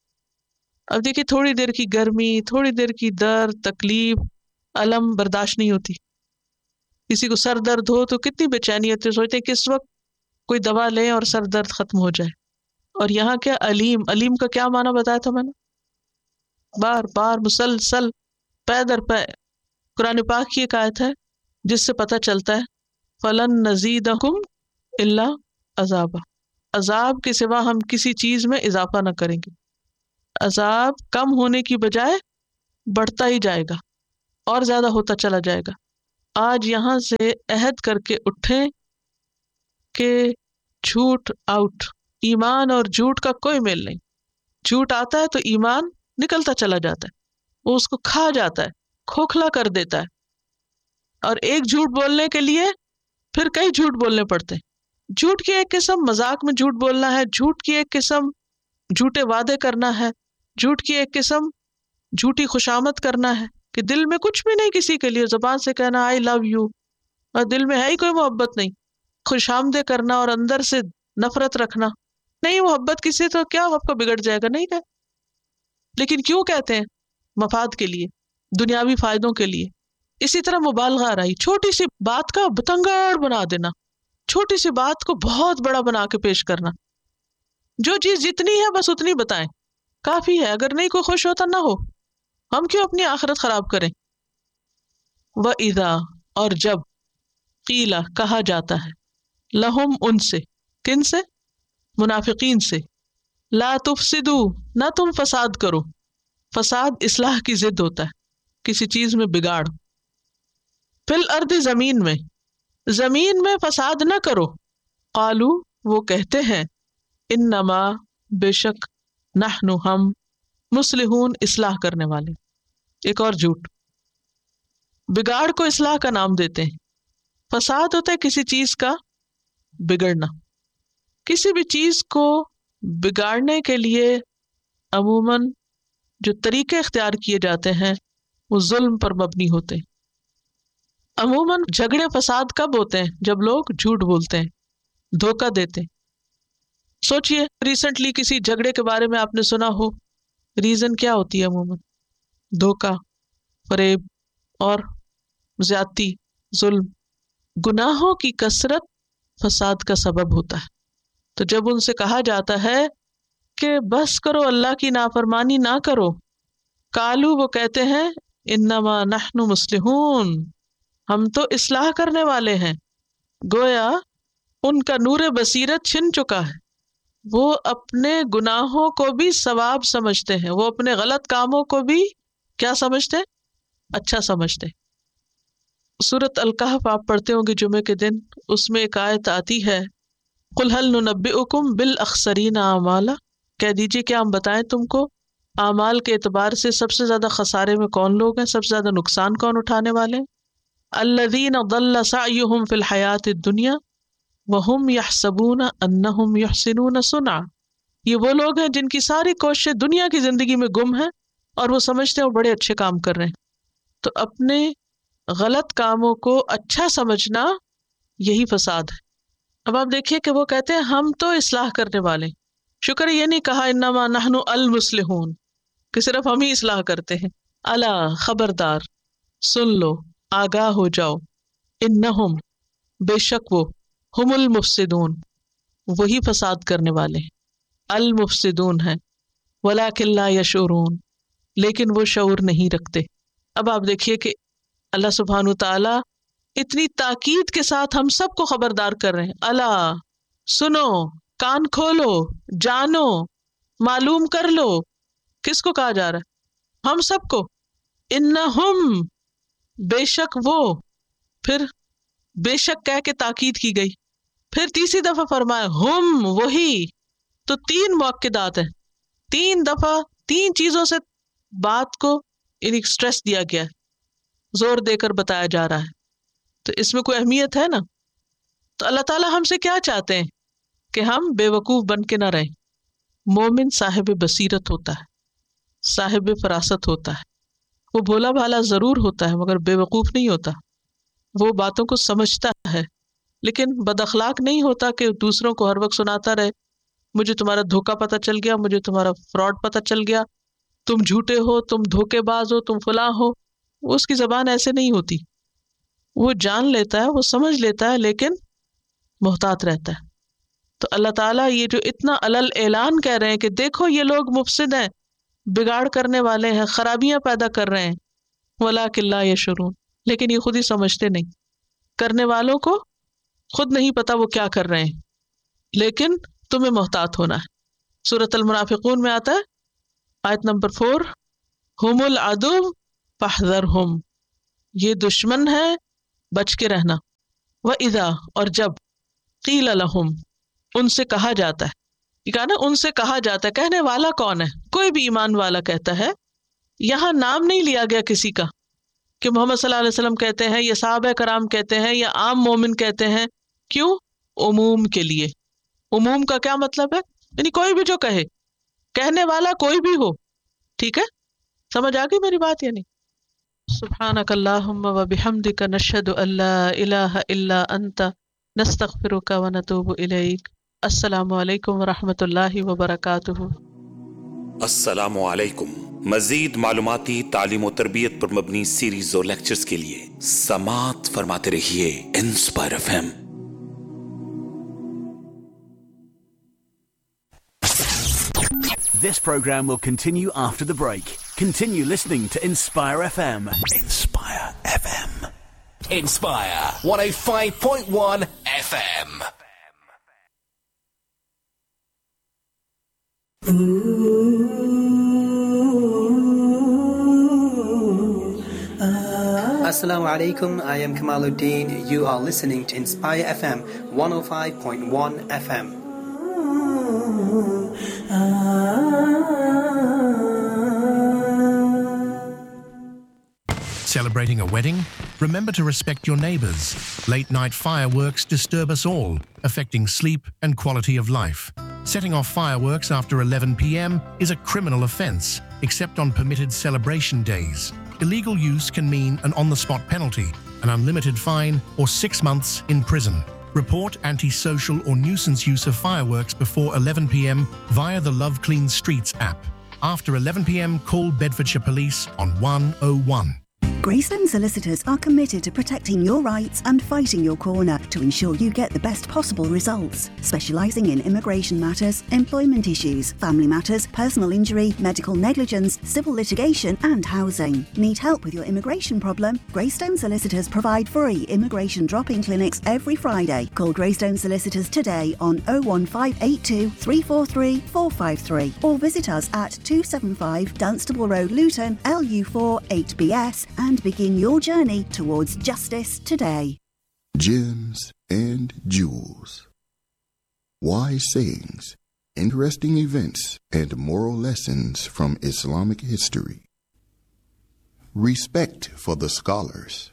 Speaker 15: अब देखिए, थोड़ी देर की गर्मी, थोड़ी देर की दर्द, तकलीफ, अलम बर्दाश्त नहीं होती। किसी को सर दर्द हो तो कितनी बेचैनी होती है, सोचते हैं किस वक्त कोई दवा लें और सर दर्द खत्म हो जाए। और यहाँ क्या अलीम, अलीम का क्या माना बताया था मैंने? बार बार मुसलसल, पै दर पै। कुरान पाक की एक आयत है जिससे पता चलता है, फलन नजीदकुम इल्ला अजाबा, अजाब के सिवा हम किसी चीज में इजाफा न करेंगे। अजाब कम होने की बजाय बढ़ता ही जाएगा। اور زیادہ ہوتا چلا جائے گا. آج یہاں سے عہد کر کے اٹھیں کہ جھوٹ آؤٹ. ایمان اور جھوٹ کا کوئی میل نہیں. جھوٹ آتا ہے تو ایمان نکلتا چلا جاتا ہے، وہ اس کو کھا جاتا ہے، کھوکھلا کر دیتا ہے. اور ایک جھوٹ بولنے کے لیے پھر کئی جھوٹ بولنے پڑتے ہیں. جھوٹ کی ایک قسم مذاق میں جھوٹ بولنا ہے، جھوٹ کی ایک قسم جھوٹے وعدے کرنا ہے، جھوٹ کی ایک قسم جھوٹی خوشامد کرنا ہے کہ دل میں کچھ بھی نہیں کسی کے لیے، زبان سے کہنا آئی لو یو اور دل میں ہے ہی کوئی محبت نہیں. خوش آمدے کرنا اور اندر سے نفرت رکھنا. نہیں محبت کسی تو کیا آپ کو بگڑ جائے گا، نہیں کہ لیکن کیوں کہتے ہیں؟ مفاد کے لیے، دنیاوی فائدوں کے لیے. اسی طرح مبالغہ رہی، چھوٹی سی بات کا بتنگڑ بنا دینا، چھوٹی سی بات کو بہت بڑا بنا کے پیش کرنا. جو چیز جتنی ہے بس اتنی بتائیں، کافی ہے. اگر نہیں کوئی خوش ہوتا نہ ہو، ہم کیوں اپنی آخرت خراب کریں. وَإِذَا اور جب قیلا کہا جاتا ہے، لہم ان سے، کن سے؟ منافقین سے. لا تفسدو نہ تم فساد کرو. فساد اصلاح کی ضد ہوتا ہے، کسی چیز میں بگاڑ. فی الارض زمین میں، زمین میں فساد نہ کرو. قالو وہ کہتے ہیں، انما بے شک، نحن ہم، مصلحون اصلاح کرنے والے. ایک اور جھوٹ، بگاڑ کو اصلاح کا نام دیتے ہیں. فساد ہوتا ہے کسی چیز کا بگڑنا. کسی بھی چیز کو بگاڑنے کے لیے عموماً جو طریقے اختیار کیے جاتے ہیں وہ ظلم پر مبنی ہوتے ہیں. عموماً جھگڑے فساد کب ہوتے ہیں؟ جب لوگ جھوٹ بولتے ہیں، دھوکہ دیتے ہیں. سوچئے ریسنٹلی کسی جھگڑے کے بارے میں آپ نے سنا ہو، ریزن کیا ہوتی ہے؟ عموماً دھوکہ، فریب اور زیادتی، ظلم. گناہوں کی کثرت فساد کا سبب ہوتا ہے. تو جب ان سے کہا جاتا ہے کہ بس کرو، اللہ کی نافرمانی نہ کرو، کالو وہ کہتے ہیں، انما نحن مصلحون ہم تو اصلاح کرنے والے ہیں. گویا ان کا نور بصیرت چھن چکا ہے، وہ اپنے گناہوں کو بھی ثواب سمجھتے ہیں، وہ اپنے غلط کاموں کو بھی کیا سمجھتے ہیں؟ اچھا سمجھتے ہیں. سورۃ الکہف آپ پڑھتے ہوں گے جمعے کے دن، اس میں ایک آیت آتی ہے، قل هل ننبئکم بالاخسرین اعمالا، کہہ دیجیے کیا ہم بتائیں تم کو اعمال کے اعتبار سے سب سے زیادہ خسارے میں کون لوگ ہیں، سب سے زیادہ نقصان کون اٹھانے والے ہیں؟ الذین ضل سعیہم فی الحیاۃ الدنیا وہم یحسبون انہم یحسنون صنعا. یہ وہ لوگ ہیں جن کی ساری کوششیں دنیا کی زندگی میں گم ہیں اور وہ سمجھتے ہیں وہ بڑے اچھے کام کر رہے ہیں. تو اپنے غلط کاموں کو اچھا سمجھنا یہی فساد ہے. اب آپ دیکھیے کہ وہ کہتے ہیں ہم تو اصلاح کرنے والے. شکر یہ نہیں کہا انما نحن المصلحون کہ صرف ہم ہی اصلاح کرتے ہیں. الا خبردار، سن لو، آگاہ ہو جاؤ، انہم بے شک وہ، ہم المفسدون وہی فساد کرنے والے ہیں، المفسدون ہیں، ولکن لا یشعرون لیکن وہ شعور نہیں رکھتے. اب آپ دیکھیے کہ اللہ سبحانہ تعالیٰ اتنی تاکید کے ساتھ ہم سب کو خبردار کر رہے ہیں. الا سنو، کان کھولو، جانو، معلوم کر لو. کس کو کہا جا رہا ہے؟ ہم سب کو. انہم بے شک وہ، پھر بے شک کہہ کے تاکید کی گئی، پھر تیسری دفعہ فرمایا ہم وہی. تو تین مؤکدات ہیں، تین دفعہ تین چیزوں سے بات کو یعنی سٹریس دیا گیا ہے، زور دے کر بتایا جا رہا ہے. تو اس میں کوئی اہمیت ہے نا. تو اللہ تعالیٰ ہم سے کیا چاہتے ہیں کہ ہم بے وقوف بن کے نہ رہیں. مومن صاحب بصیرت ہوتا ہے، صاحب فراست ہوتا ہے، وہ بھولا بھالا ضرور ہوتا ہے مگر بے وقوف نہیں ہوتا. وہ باتوں کو سمجھتا ہے لیکن بد اخلاق نہیں ہوتا کہ دوسروں کو ہر وقت سناتا رہے مجھے تمہارا دھوکہ پتہ چل گیا، مجھے تمہارا فراڈ پتہ چل گیا، تم جھوٹے ہو، تم دھوکے باز ہو، تم فلاں ہو. اس کی زبان ایسے نہیں ہوتی. وہ جان لیتا ہے، وہ سمجھ لیتا ہے لیکن محتاط رہتا ہے. تو اللہ تعالیٰ یہ جو اتنا علل اعلان کہہ رہے ہیں کہ دیکھو یہ لوگ مفسد ہیں، بگاڑ کرنے والے ہیں، خرابیاں پیدا کر رہے ہیں، وَلَٰكِن لَا يَشْعُرُونَ لیکن یہ خود ہی سمجھتے نہیں. کرنے والوں کو خود نہیں پتا وہ کیا کر رہے ہیں، لیکن تمہیں محتاط ہونا ہے. سورۃ المنافقون میں آتا ہے آیت نمبر فور، ہم العدو فاحذرہم ये दुश्मन है, बच के रहना। व इदा, और जब, क़ील लहुम, उनसे कहा जाता है, ये कहा ना उनसे कहा जाता है, कहने वाला कौन है? कोई भी ईमान वाला कहता है। यहाँ नाम नहीं लिया गया किसी का कि मोहम्मद सल्लल्लाहु अलैहि वसल्लम कहते हैं या सहाबा कराम कहते हैं या आम मोमिन कहते हैं। क्यों? उमूम के लिए। उमूम का क्या मतलब है? यानी कोई भी जो कहे, कहने वाला कोई भी हो। ठीक है, समझ आ गई मेरी बात या नहीं? सुब्हानक अल्लाहुम्मा व बिहम्दिका नशहदु अल्ला इलाहा इल्ला अंता नस्तगफिरुका व नतूबु इलैक। अस्सलामु अलैकुम व रहमतुल्लाहि व बरकातुहू।
Speaker 14: अस्सलामु अलैकुम। मजीद मालूमाती तालीम और तरबियत पर मबनी सीरीज और लेक्चर्स के लिए समात फरमाते रहिए inspire FM.
Speaker 16: This program will continue after the break. Continue listening to Inspire F M. Inspire F M.
Speaker 17: Inspire one oh five point one F M.
Speaker 18: Assalamu alaikum, I am Kamaluddin. You are listening to Inspire F M one oh five point one F M.
Speaker 19: Celebrating a wedding? Remember to respect your neighbours. Late night fireworks disturb us all, affecting sleep and quality of life. Setting off fireworks after eleven p m is a criminal offence, except on permitted celebration days. Illegal use can mean an on-the-spot penalty, an unlimited fine, or six months in prison. Report antisocial or nuisance use of fireworks before eleven p m via the Love Clean Streets app. After eleven p m, call Bedfordshire Police on one oh one.
Speaker 20: Greystone Solicitors are committed to protecting your rights and fighting your corner to ensure you get the best possible results. Specialising in immigration matters, employment issues, family matters, personal injury, medical negligence, civil litigation and housing. Need help with your immigration problem? Greystone Solicitors provide free immigration drop-in clinics every Friday. Call Greystone Solicitors today on oh one five eight two, three four three, four five three or visit us at two seventy-five Dunstable Road, Luton, L U four eight B S and begin your journey towards justice today.
Speaker 21: Gems and jewels. Wise sayings, interesting events, and moral lessons from Islamic history. Respect for the scholars.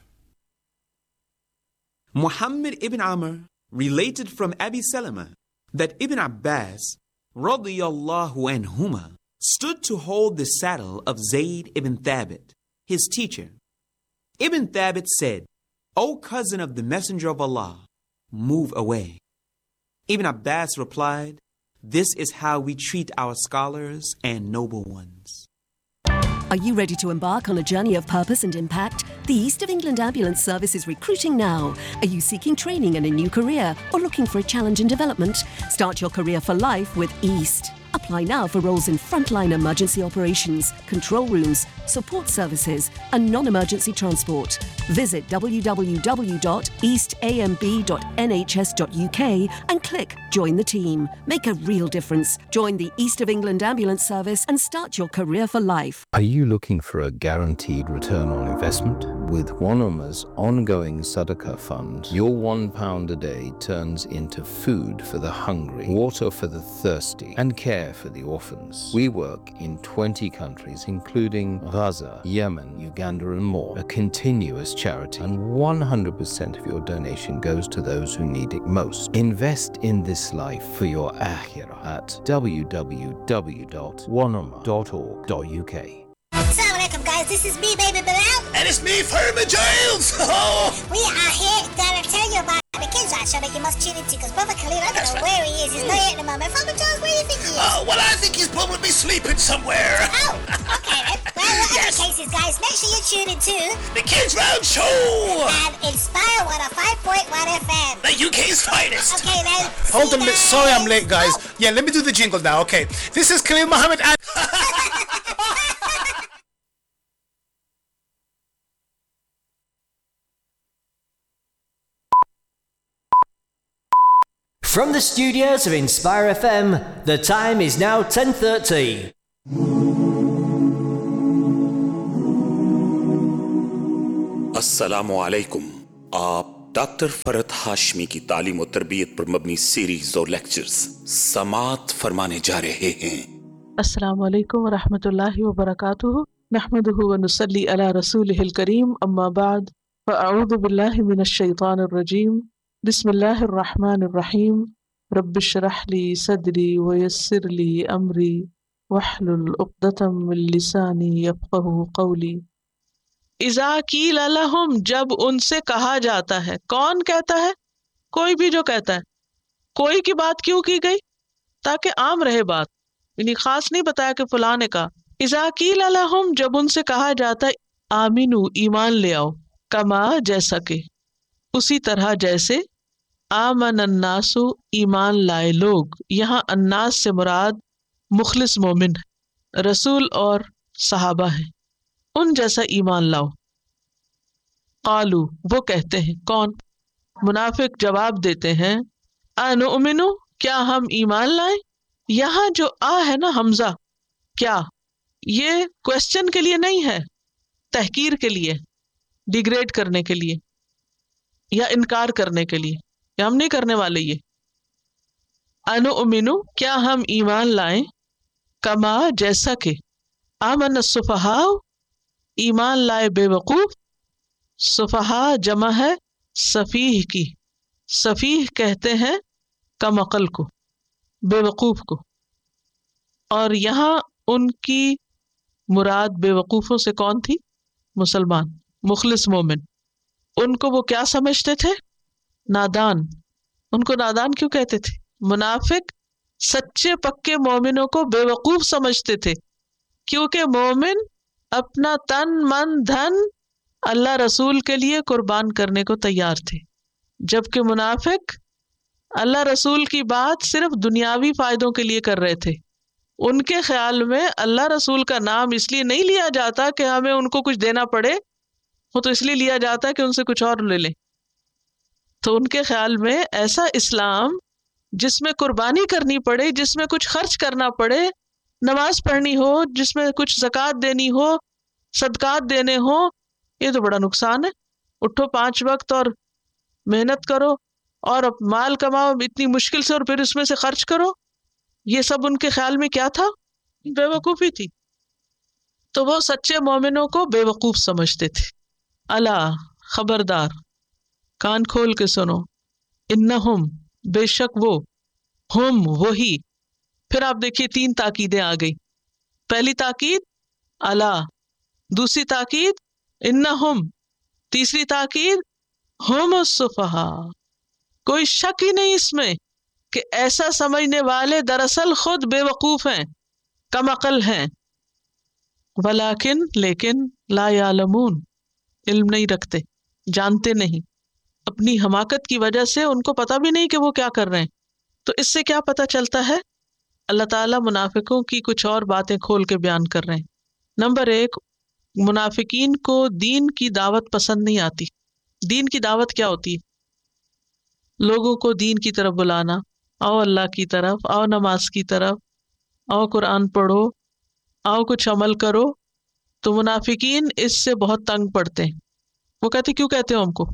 Speaker 22: Muhammad ibn Amr related from Abi Salama that Ibn Abbas radiyallahu anhuma stood to hold the saddle of Zayd ibn Thabit, his teacher. Ibn Thabit said, "O cousin of the Messenger of Allah, move away." Ibn Abbas replied, "This is how we treat our scholars and noble ones."
Speaker 6: Are you ready to embark on a journey of purpose and impact? The East of England Ambulance Service is recruiting now. Are you seeking training and a new career or looking for a challenge in development? Start your career for life with East. Apply now for roles in frontline emergency operations, control rooms, support services and non-emergency transport. Visit w w w dot east a m b dot n h s dot u k and click Join the Team. Make a real difference. Join the East of England Ambulance Service and start your career for life.
Speaker 23: Are you looking for a guaranteed return on investment? With Wanama's ongoing Sadaqah fund, your one pound a day turns into food for the hungry, water for the thirsty, and care for the orphans. We work in twenty countries, including Gaza, Yemen, Uganda, and more. A continuous charity, and one hundred percent of your donation goes to those who need it most. Invest in this life for your akhirah at w w w dot wanama dot org dot u k.
Speaker 24: Assalamu alaikum guys, this is me, Baby Bilal.
Speaker 17: And it's me, Furman Giles.
Speaker 24: We are here to tell you about the kids right show that you must tune into because Brother Khalil, I don't
Speaker 17: That's
Speaker 24: know
Speaker 17: right.
Speaker 24: where he is. He's not here at the moment. Furman Giles, where do you think he is?
Speaker 17: Uh, well, I think he's probably sleeping somewhere.
Speaker 24: Oh, okay then. Well, whatever
Speaker 17: Yes.
Speaker 24: the case is, guys, make sure you tune in to
Speaker 17: The Kids Round Show.
Speaker 24: and Inspire one oh five point one F M.
Speaker 17: The U K's finest.
Speaker 24: Okay then.
Speaker 25: Hold on a minute. Sorry I'm late, guys. Yeah, let me do the jingle now. Okay. This is Khalil Muhammad and...
Speaker 13: From the studios of Inspire F M, the time is now ten thirty.
Speaker 14: अस्सलामु अलैकुम। आप doctor Farhat Hashmi की तालीम और तरबियत पर मबनी series और lectures समात फरमाने जा रहे हैं।
Speaker 15: अस्सलामु अलैकुम व रहमतुल्लाहि व बरकातुहू। नहमदुहु व नुसल्ली अला रसूलिहिल करीम, अम्मा बाद, फ़अऊज़ु बिल्लाहि मिनश शैतानिर रजीम। बिस्मिल्लाहिर रहमानिर रहीम। रब्बिश्रह ली सदरी व यस्सिर ली अमरी वहलुल उक़दतम मिन लिसानी यफ़क़हू क़ौली। इज़ा क़ील लहुम, जब उनसे कहा जाता है। कौन कहता है? कोई भी जो कहता है। कोई की बात क्यों की गई? ताकि आम रहे बात, यानी खास नहीं बताया कि फलां ने कहा। इज़ा क़ील लहुम, जब उनसे कहा जाता है आमिनू, ईमान ले आओ, कमा, जैसा कि, उसी तरह जैसे, आमन अन्नासु, ईमान लाए लोग। यहाँ अन्नास से मुराद मुखलिस मोमिन है, रसूल और सहाबा है, उन जैसा ईमान लाओ। कालू, वो कहते हैं, कौन? मुनाफिक जवाब देते हैं, अनुमिनु, क्या हम ईमान लाएं? यहाँ जो आ है ना हमजा, क्या, ये क्वेश्चन के लिए नहीं है, तहकीर के लिए, डिग्रेड करने के लिए या इनकार करने के लिए। हम नहीं करने वाले ये। अनुमिनु, क्या हम ईमान लाएं? कमा, जैसा कि, आमन सुफहा, ईमान लाए बेवकूफ। सुफहा जमा है सफीह की। सफीह कहते हैं कम अकल को, बेवकूफ को। और यहाँ उनकी मुराद बेवकूफों से कौन थी? मुसलमान, मुखलिस मोमिन। उनको वो क्या समझते थे? नादान। उनको नादान क्यों कहते थे? मुनाफिक सच्चे पक्के मोमिनों को बेवकूफ समझते थे, क्योंकि मोमिन अपना तन मन धन अल्लाह रसूल के लिए कुर्बान करने को तैयार थे, जबकि मुनाफिक अल्लाह रसूल की बात सिर्फ दुनियावी फायदों के लिए कर रहे थे। उनके ख्याल में अल्लाह रसूल का नाम इसलिए नहीं लिया जाता कि हमें उनको कुछ देना पड़े, वो तो इसलिए लिया जाता है कि उनसे कुछ और ले लें। तो उनके ख्याल में ऐसा इस्लाम जिसमें कुर्बानी करनी पड़े, जिसमें कुछ खर्च करना पड़े, नमाज पढ़नी हो, जिसमें कुछ ज़कात देनी हो, सदकात देने हो, ये तो बड़ा नुकसान है। उठो पांच वक्त और मेहनत करो और माल कमाओ इतनी मुश्किल से और फिर उसमें से खर्च करो। ये सब उनके ख्याल में क्या था? बेवकूफ़ी थी। तो वो सच्चे मोमिनों को बेवकूफ़ समझते थे। अला, खबरदार, कान खोल के सुनो, इन्नहुम, बेशक वो, हुम, वही। फिर आप देखिए तीन ताकीदें आ गई। पहली ताकीद अला, दूसरी ताकीद इन्नहुम, तीसरी ताकीद हुम सुफहा। कोई शक ही नहीं इसमें कि ऐसा समझने वाले दरअसल खुद बेवकूफ हैं, कम अकल हैं। वलाकिन, लेकिन, ला यालमून, इल्म नहीं रखते, जानते नहीं। अपनी हमाकत की वजह से उनको पता भी नहीं कि वो क्या कर रहे हैं। तो इससे क्या पता चलता है? अल्लाह ताला मुनाफिकों की कुछ और बातें खोल के बयान कर रहे हैं। नंबर एक, मुनाफिकीन को दीन की दावत पसंद नहीं आती। दीन की दावत क्या होती है? लोगों को दीन की तरफ बुलाना, आओ अल्लाह की तरफ, आओ नमाज की तरफ, आओ कुरान पढ़ो, आओ कुछ अमल करो। तो मुनाफिकीन इससे बहुत तंग पड़ते हैं। वो कहते, क्यों कहते हो हमको?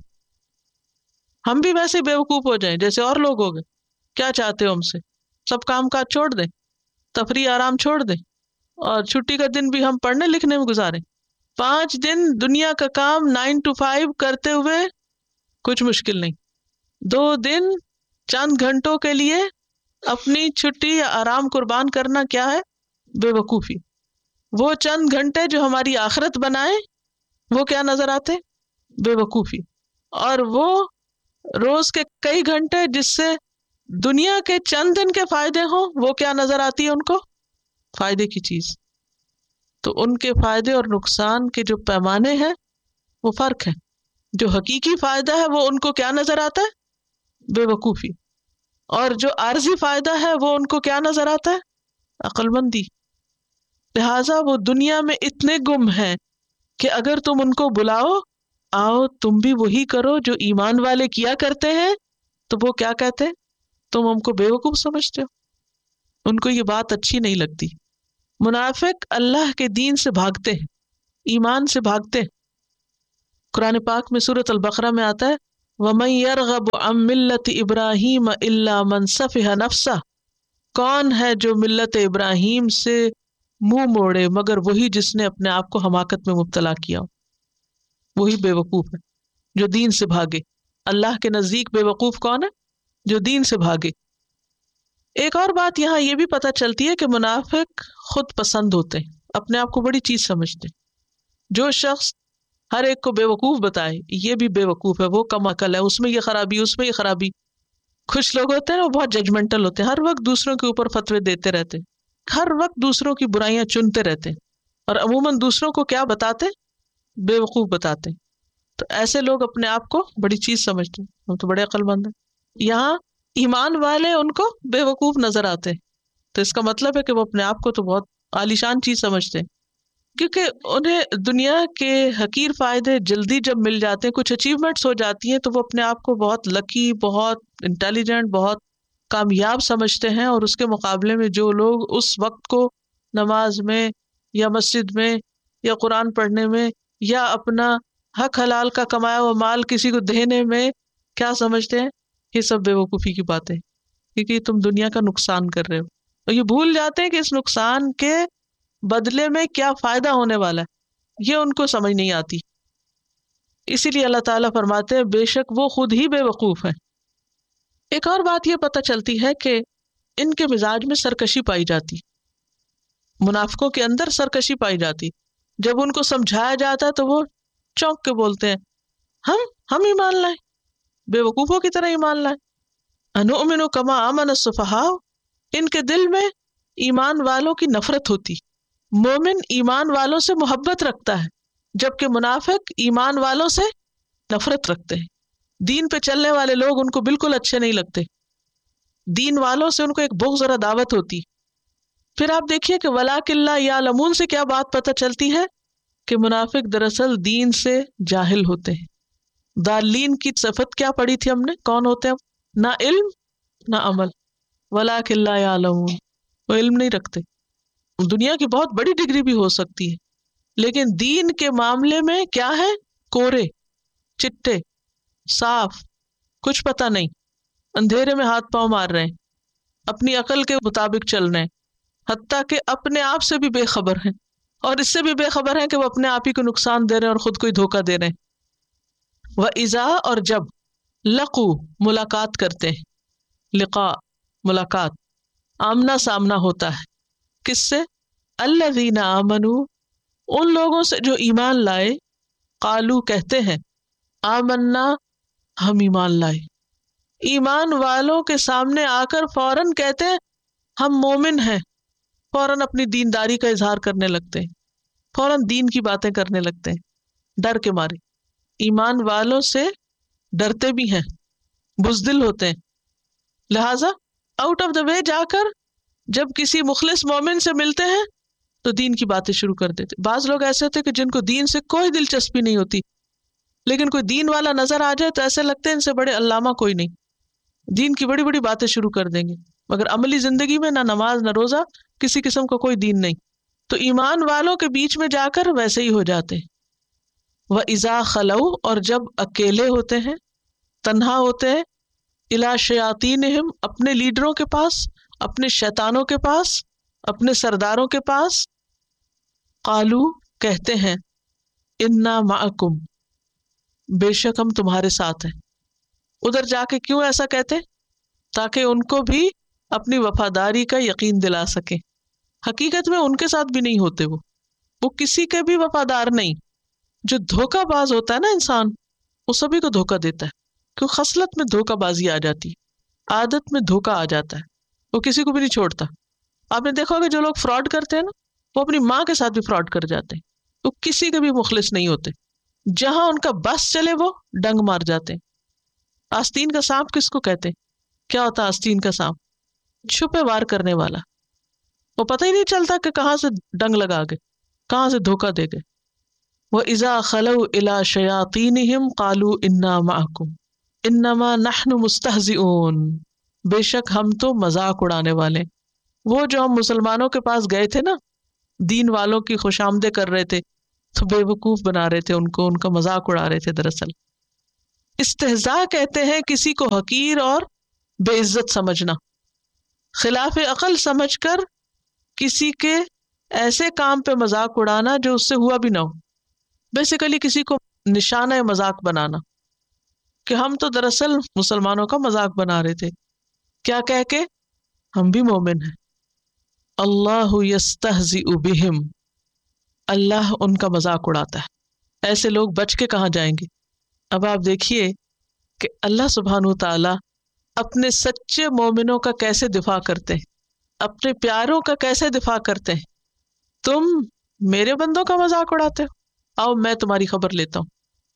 Speaker 15: हम भी वैसे बेवकूफ हो जाएं जैसे और लोग हो गए। क्या चाहते हो हमसे? सब काम काज छोड़ दें, तफरी आराम छोड़ दें, और छुट्टी का दिन भी हम पढ़ने लिखने में गुजारें। पांच दिन दुनिया का काम नाइन टू फाइव करते हुए कुछ मुश्किल नहीं। दो दिन चंद घंटों के लिए अपनी छुट्टी या आराम कुर्बान करना क्या है? बेवकूफ़ी। वो चंद घंटे जो हमारी आखिरत बनाए, वो क्या नजर आते? बेवकूफ़ी। और वो रोज के कई घंटे जिससे दुनिया के चंद दिन के फायदे हों, वो क्या नजर आती है उनको? फायदे की चीज। तो उनके फायदे और नुकसान के जो पैमाने हैं वो फर्क है। जो हकीकी फायदा है वो उनको क्या नजर आता है? बेवकूफी। और जो आर्जी फायदा है वो उनको क्या नजर आता है? अक्लमंदी। लिहाजा वो दुनिया में इतने गुम हैं कि अगर तुम उनको बुलाओ, आओ तुम भी वही करो जो ईमान वाले किया करते हैं, तो वो क्या कहते हैं? तुम हमको बेवकूफ समझते हो। उनको ये बात अच्छी नहीं लगती। मुनाफिक अल्लाह के दीन से भागते हैं, ईमान से भागते हैं। قرآن پاک میں سورۃ البقرہ میں آتا ہے وَمَن يَرْغَبُ عَن مِلَّةِ إِبْرَاهِيمَ إِلَّا مَن سَفِهَ نَفْسَهُ، کون ہے جو ملت ابراہیم سے منہ موڑے مگر وہی جس نے اپنے آپ کو حماقت میں مبتلا کیا ہو، وہی بے وقوف ہے جو دین سے بھاگے۔ اللہ کے نزدیک بے وقوف کون ہے؟ جو دین سے بھاگے۔ ایک اور بات یہاں یہ بھی پتہ چلتی ہے کہ منافق خود پسند ہوتے ہیں، اپنے آپ کو بڑی چیز سمجھتے ہیں۔ جو شخص ہر ایک کو بے وقوف بتائے یہ بھی بے وقوف ہے، وہ کم عقل ہے، اس میں یہ خرابی اس میں یہ خرابی۔ کچھ لوگ ہوتے ہیں وہ بہت ججمنٹل ہوتے ہیں، ہر وقت دوسروں کے اوپر فتوے دیتے رہتے ہیں، ہر وقت دوسروں کی برائیاں چنتے رہتے ہیں، اور عموماً دوسروں کو کیا بتاتے؟ بے وقوف بتاتے ہیں۔ تو ایسے لوگ اپنے آپ کو بڑی چیز سمجھتے ہیں، ہم تو بڑے عقل مند ہیں۔ یہاں ایمان والے ان کو بے وقوف نظر آتے ہیں، تو اس کا مطلب ہے کہ وہ اپنے آپ کو تو بہت عالیشان چیز سمجھتے ہیں، کیونکہ انہیں دنیا کے حقیر فائدے جلدی جب مل جاتے ہیں، کچھ اچیومنٹس ہو جاتی ہیں، تو وہ اپنے آپ کو بہت لکی، بہت انٹیلیجنٹ، بہت کامیاب سمجھتے ہیں، اور اس کے مقابلے میں جو لوگ اس وقت کو نماز میں یا مسجد میں یا قرآن پڑھنے میں یا اپنا حق حلال کا کمایا ہوا مال کسی کو دینے میں کیا سمجھتے ہیں، یہ سب بے وقوفی کی باتیں، کیونکہ تم دنیا کا نقصان کر رہے ہو، اور یہ بھول جاتے ہیں کہ اس نقصان کے بدلے میں کیا فائدہ ہونے والا ہے، یہ ان کو سمجھ نہیں آتی۔ اسی لیے اللہ تعالیٰ فرماتے ہیں بے شک وہ خود ہی بے وقوف ہیں۔ ایک اور بات یہ پتہ چلتی ہے کہ ان کے مزاج میں سرکشی پائی جاتی، منافقوں کے اندر سرکشی پائی جاتی۔ جب ان کو سمجھایا جاتا ہے تو وہ چونک کے بولتے ہیں ہم ہم ایمان لائیں، بے وقوفوں کی طرح ایمان لائیں۔ انؤمن کما آمن السفہاء، ان کے دل میں ایمان والوں کی نفرت ہوتی۔ مومن ایمان والوں سے محبت رکھتا ہے، جبکہ منافق ایمان والوں سے نفرت رکھتے ہیں۔ دین پہ چلنے والے لوگ ان کو بالکل اچھے نہیں لگتے، دین والوں سے ان کو ایک بغض اور عداوت ہوتی۔ پھر آپ دیکھیے کہ وَلَٰكِن لَا يَعْلَمُونَ سے کیا بات پتہ چلتی ہے کہ منافق دراصل دین سے جاہل ہوتے ہیں۔ ضالین کی صفت کیا پڑھی تھی ہم نے؟ کون ہوتے ہیں؟ نہ علم نہ عمل۔ وَلَٰكِن لَا يَعْلَمُونَ، وہ علم نہیں رکھتے۔ دنیا کی بہت بڑی ڈگری بھی ہو سکتی ہے، لیکن دین کے معاملے میں کیا ہے؟ کورے چٹے، صاف، کچھ پتہ نہیں، اندھیرے میں ہاتھ پاؤں مار رہے ہیں، اپنی عقل کے مطابق چل رہے ہیں، حتیٰ کہ اپنے آپ سے بھی بے خبر ہیں، اور اس سے بھی بے خبر ہیں کہ وہ اپنے آپ ہی کو نقصان دے رہے ہیں اور خود کو ہی دھوکہ دے رہے ہیں۔ وَإِذَا، اور جب، لقو ملاقات کرتے ہیں، لقاء ملاقات، آمنا سامنا ہوتا ہے، کس سے؟ الذین آمنوا، ان لوگوں سے جو ایمان لائے، قالو کہتے ہیں، آمنا ہم ایمان لائے۔ ایمان والوں کے سامنے آ کر فوراً کہتے ہیں ہم مومن ہیں، فوراً اپنی دینداری کا اظہار کرنے لگتے ہیں، فوراً دین کی باتیں کرنے لگتے ہیں، ڈر کے مارے۔ ایمان والوں سے ڈرتے بھی ہیں، بزدل ہوتے ہیں، لہٰذا آؤٹ آف دا وے جا کر جب کسی مخلص مومن سے ملتے ہیں تو دین کی باتیں شروع کر دیتے۔ بعض لوگ ایسے ہوتے کہ جن کو دین سے کوئی دلچسپی نہیں ہوتی، لیکن کوئی دین والا نظر آ جائے تو ایسے لگتے ہیں ان سے بڑے علامہ کوئی نہیں، دین کی بڑی بڑی باتیں شروع کر دیں گے، مگر عملی زندگی میں نہ نماز نہ روزہ، کسی قسم کا کوئی دین نہیں۔ تو ایمان والوں کے بیچ میں جا کر ویسے ہی ہو جاتے ہیں۔ وَإِذَا خَلَوْا، اور جب اکیلے ہوتے ہیں، تنہا ہوتے ہیں، اِلَىٰ شَيَاطِینِهِمْ، اپنے لیڈروں کے پاس، اپنے شیطانوں کے پاس، اپنے سرداروں کے پاس، قالو کہتے ہیں، اِنَّا مَعَكُمْ، بے شک ہم تمہارے ساتھ ہیں۔ ادھر جا کے کیوں ایسا کہتے؟ تاکہ ان کو بھی اپنی وفاداری کا یقین دلا سکیں۔ حقیقت میں ان کے ساتھ بھی نہیں ہوتے، وہ وہ کسی کے بھی وفادار نہیں۔ جو دھوکہ باز ہوتا ہے نا انسان، وہ سبھی کو دھوکہ دیتا ہے، کیوں خصلت میں دھوکہ بازی آ جاتی ہے، عادت میں دھوکہ آ جاتا ہے، وہ کسی کو بھی نہیں چھوڑتا۔ آپ نے دیکھا ہوگا جو لوگ فراڈ کرتے ہیں نا، وہ اپنی ماں کے ساتھ بھی فراڈ کر جاتے ہیں، وہ کسی کے بھی مخلص نہیں ہوتے، جہاں ان کا بس چلے وہ ڈنگ مار جاتے ہیں۔ آستین کا سانپ کس کو کہتے ہیں؟ کیا ہوتا ہے آستین کا سانپ؟ چھپے وار کرنے والا، وہ پتہ ہی نہیں چلتا کہ کہاں سے ڈنگ لگا گئے، کہاں سے دھوکہ دے گئے۔ وَإِذَا خَلَوْا إِلَىٰ شَيَاطِینِهِمْ قَالُوا إِنَّا مَعَكُمْ إِنَّمَا نَحْنُ مُسْتَهْزِئُونَ، بے شک ہم تو مذاق اڑانے والے۔ وہ جو ہم مسلمانوں کے پاس گئے تھے نا، دین والوں کی خوش آمدیں کر رہے تھے، تو بے وقوف بنا رہے تھے ان کو، ان کا مذاق اڑا رہے تھے دراصل. استہزاء کہتے ہیں کسی کو حقیر اور بے عزت سمجھنا، خلاف عقل سمجھ کر کسی کے ایسے کام پہ مذاق اڑانا جو اس سے ہوا بھی نہ ہو. بیسیکلی کسی کو نشانہ مذاق بنانا کہ ہم تو دراصل مسلمانوں کا مذاق بنا رہے تھے، کیا کہہ کے ہم بھی مومن ہیں. اللہ یستہزئ بہم، اللہ ان کا مذاق اڑاتا ہے. ایسے لوگ بچ کے کہاں جائیں گے؟ اب آپ دیکھیے کہ اللہ سبحانہ و تعالی اپنے سچے مومنوں کا کیسے دفاع کرتے ہیں، اپنے پیاروں کا کیسے دفاع کرتے ہیں. تم میرے بندوں کا مذاق اڑاتے ہو، آؤ میں تمہاری خبر لیتا ہوں.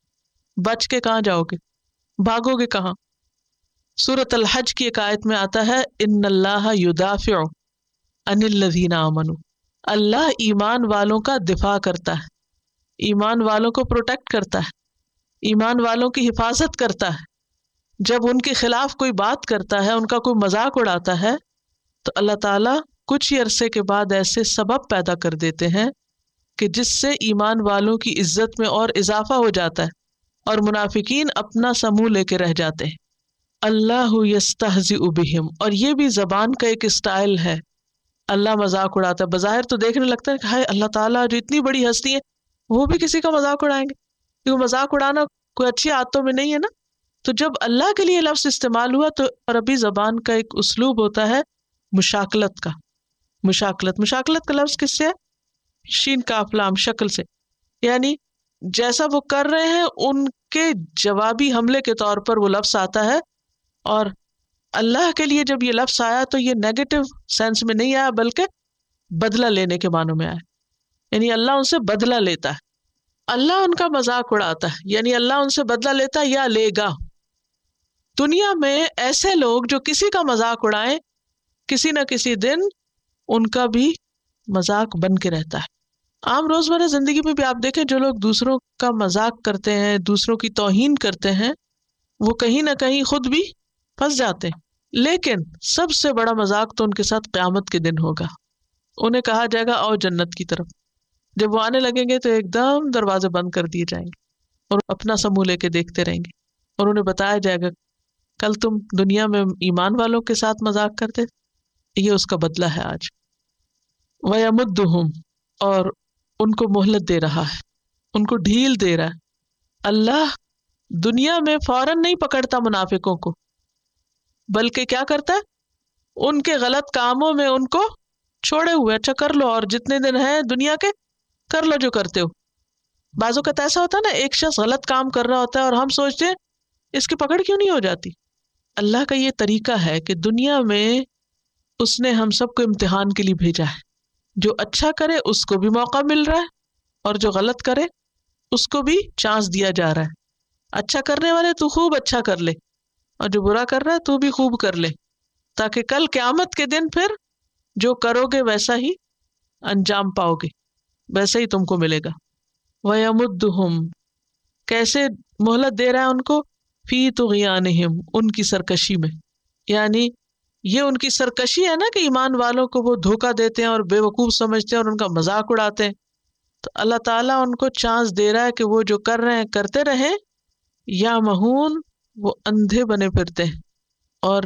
Speaker 15: بچ کے کہاں جاؤ گے؟ بھاگو گے کہاں؟ سورۃ الحج کی ایک آیت میں آتا ہے ان اللہ یدافع عن الذین آمنوا، اللہ ایمان والوں کا دفاع کرتا ہے، ایمان والوں کو پروٹیکٹ کرتا ہے، ایمان والوں کی حفاظت کرتا ہے. جب ان کے خلاف کوئی بات کرتا ہے، ان کا کوئی مذاق اڑاتا ہے، تو اللہ تعالیٰ کچھ ہی عرصے کے بعد ایسے سبب پیدا کر دیتے ہیں کہ جس سے ایمان والوں کی عزت میں اور اضافہ ہو جاتا ہے اور منافقین اپنا سمو لے کے رہ جاتے ہیں. اللہ یستہزئ بہم، اور یہ بھی زبان کا ایک اسٹائل ہے. اللہ مذاق اڑاتا ہے، بظاہر تو دیکھنے لگتا ہے کہ ہائے اللہ تعالیٰ جو اتنی بڑی ہستی ہے وہ بھی کسی کا مذاق اڑائیں گے، کیونکہ مذاق اڑانا کوئی اچھی عادتوں میں نہیں ہے نا. تو جب اللہ کے لیے لفظ استعمال ہوا تو عربی زبان کا ایک اسلوب ہوتا ہے مشاکلت کا. مشاکلت مشاکلت کا لفظ کس سے ہے؟ شین کاف لام، شکل سے، یعنی جیسا وہ کر رہے ہیں ان کے جوابی حملے کے طور پر وہ لفظ آتا ہے. اور اللہ کے لیے جب یہ لفظ آیا تو یہ نیگیٹو سینس میں نہیں آیا بلکہ بدلہ لینے کے معنوں میں آیا، یعنی اللہ ان سے بدلہ لیتا ہے، اللہ ان کا مذاق اڑاتا ہے، یعنی اللہ ان سے بدلہ لیتا ہے یا لے گا. دنیا میں ایسے لوگ جو کسی کا مذاق اڑائیں، کسی نہ کسی دن ان کا بھی مذاق بن کے رہتا ہے. عام روزمرہ زندگی میں بھی آپ دیکھیں جو لوگ دوسروں کا مذاق کرتے ہیں، دوسروں کی توہین کرتے ہیں، وہ کہیں نہ کہیں خود بھی پھنس جاتے ہیں. لیکن سب سے بڑا مذاق تو ان کے ساتھ قیامت کے دن ہوگا. انہیں کہا جائے گا آؤ جنت کی طرف. جب وہ آنے لگیں گے تو ایک دم دروازے بند کر دیے جائیں گے اور اپنا سمو لے کے دیکھتے رہیں گے، اور انہیں بتایا جائے گا کل تم دنیا میں ایمان والوں کے ساتھ مذاق کرتے، یہ اس کا بدلہ ہے آج. وَيَمُدُّهُمْ، اور ان کو مہلت دے رہا ہے، ان کو ڈھیل دے رہا ہے. اللہ دنیا میں فوراً نہیں پکڑتا منافقوں کو، بلکہ کیا کرتا ہے ان کے غلط کاموں میں ان کو چھوڑے ہوئے، اچھا کر لو اور جتنے دن ہیں دنیا کے کر لو جو کرتے ہو. بعض اوقات ایسا ہوتا ہے نا، ایک شخص غلط کام کر رہا ہوتا ہے اور ہم سوچتے ہیں اس کی پکڑ کیوں نہیں ہو جاتی. اللہ کا یہ طریقہ ہے کہ دنیا میں اس نے ہم سب کو امتحان کے لیے بھیجا ہے. جو اچھا کرے اس کو بھی موقع مل رہا ہے اور جو غلط کرے اس کو بھی چانس دیا جا رہا ہے. اچھا کرنے والے تو خوب اچھا کر لے، اور جو برا کر رہا ہے تو بھی خوب کر لے، تاکہ کل قیامت کے دن پھر جو کرو گے ویسا ہی انجام پاؤ گے، ویسا ہی تم کو ملے گا. وَيَمُدُّهُمْ، کیسے مہلت دے رہا ہے ان کو، فی طغیانہم، ان کی سرکشی میں. یعنی یہ ان کی سرکشی ہے نا کہ ایمان والوں کو وہ دھوکہ دیتے ہیں اور بے وقوف سمجھتے ہیں اور ان کا مذاق اڑاتے ہیں. تو اللہ تعالیٰ ان کو چانس دے رہا ہے کہ وہ جو کر رہے ہیں کرتے رہیں، یا مہون وہ اندھے بنے پھرتے ہیں. اور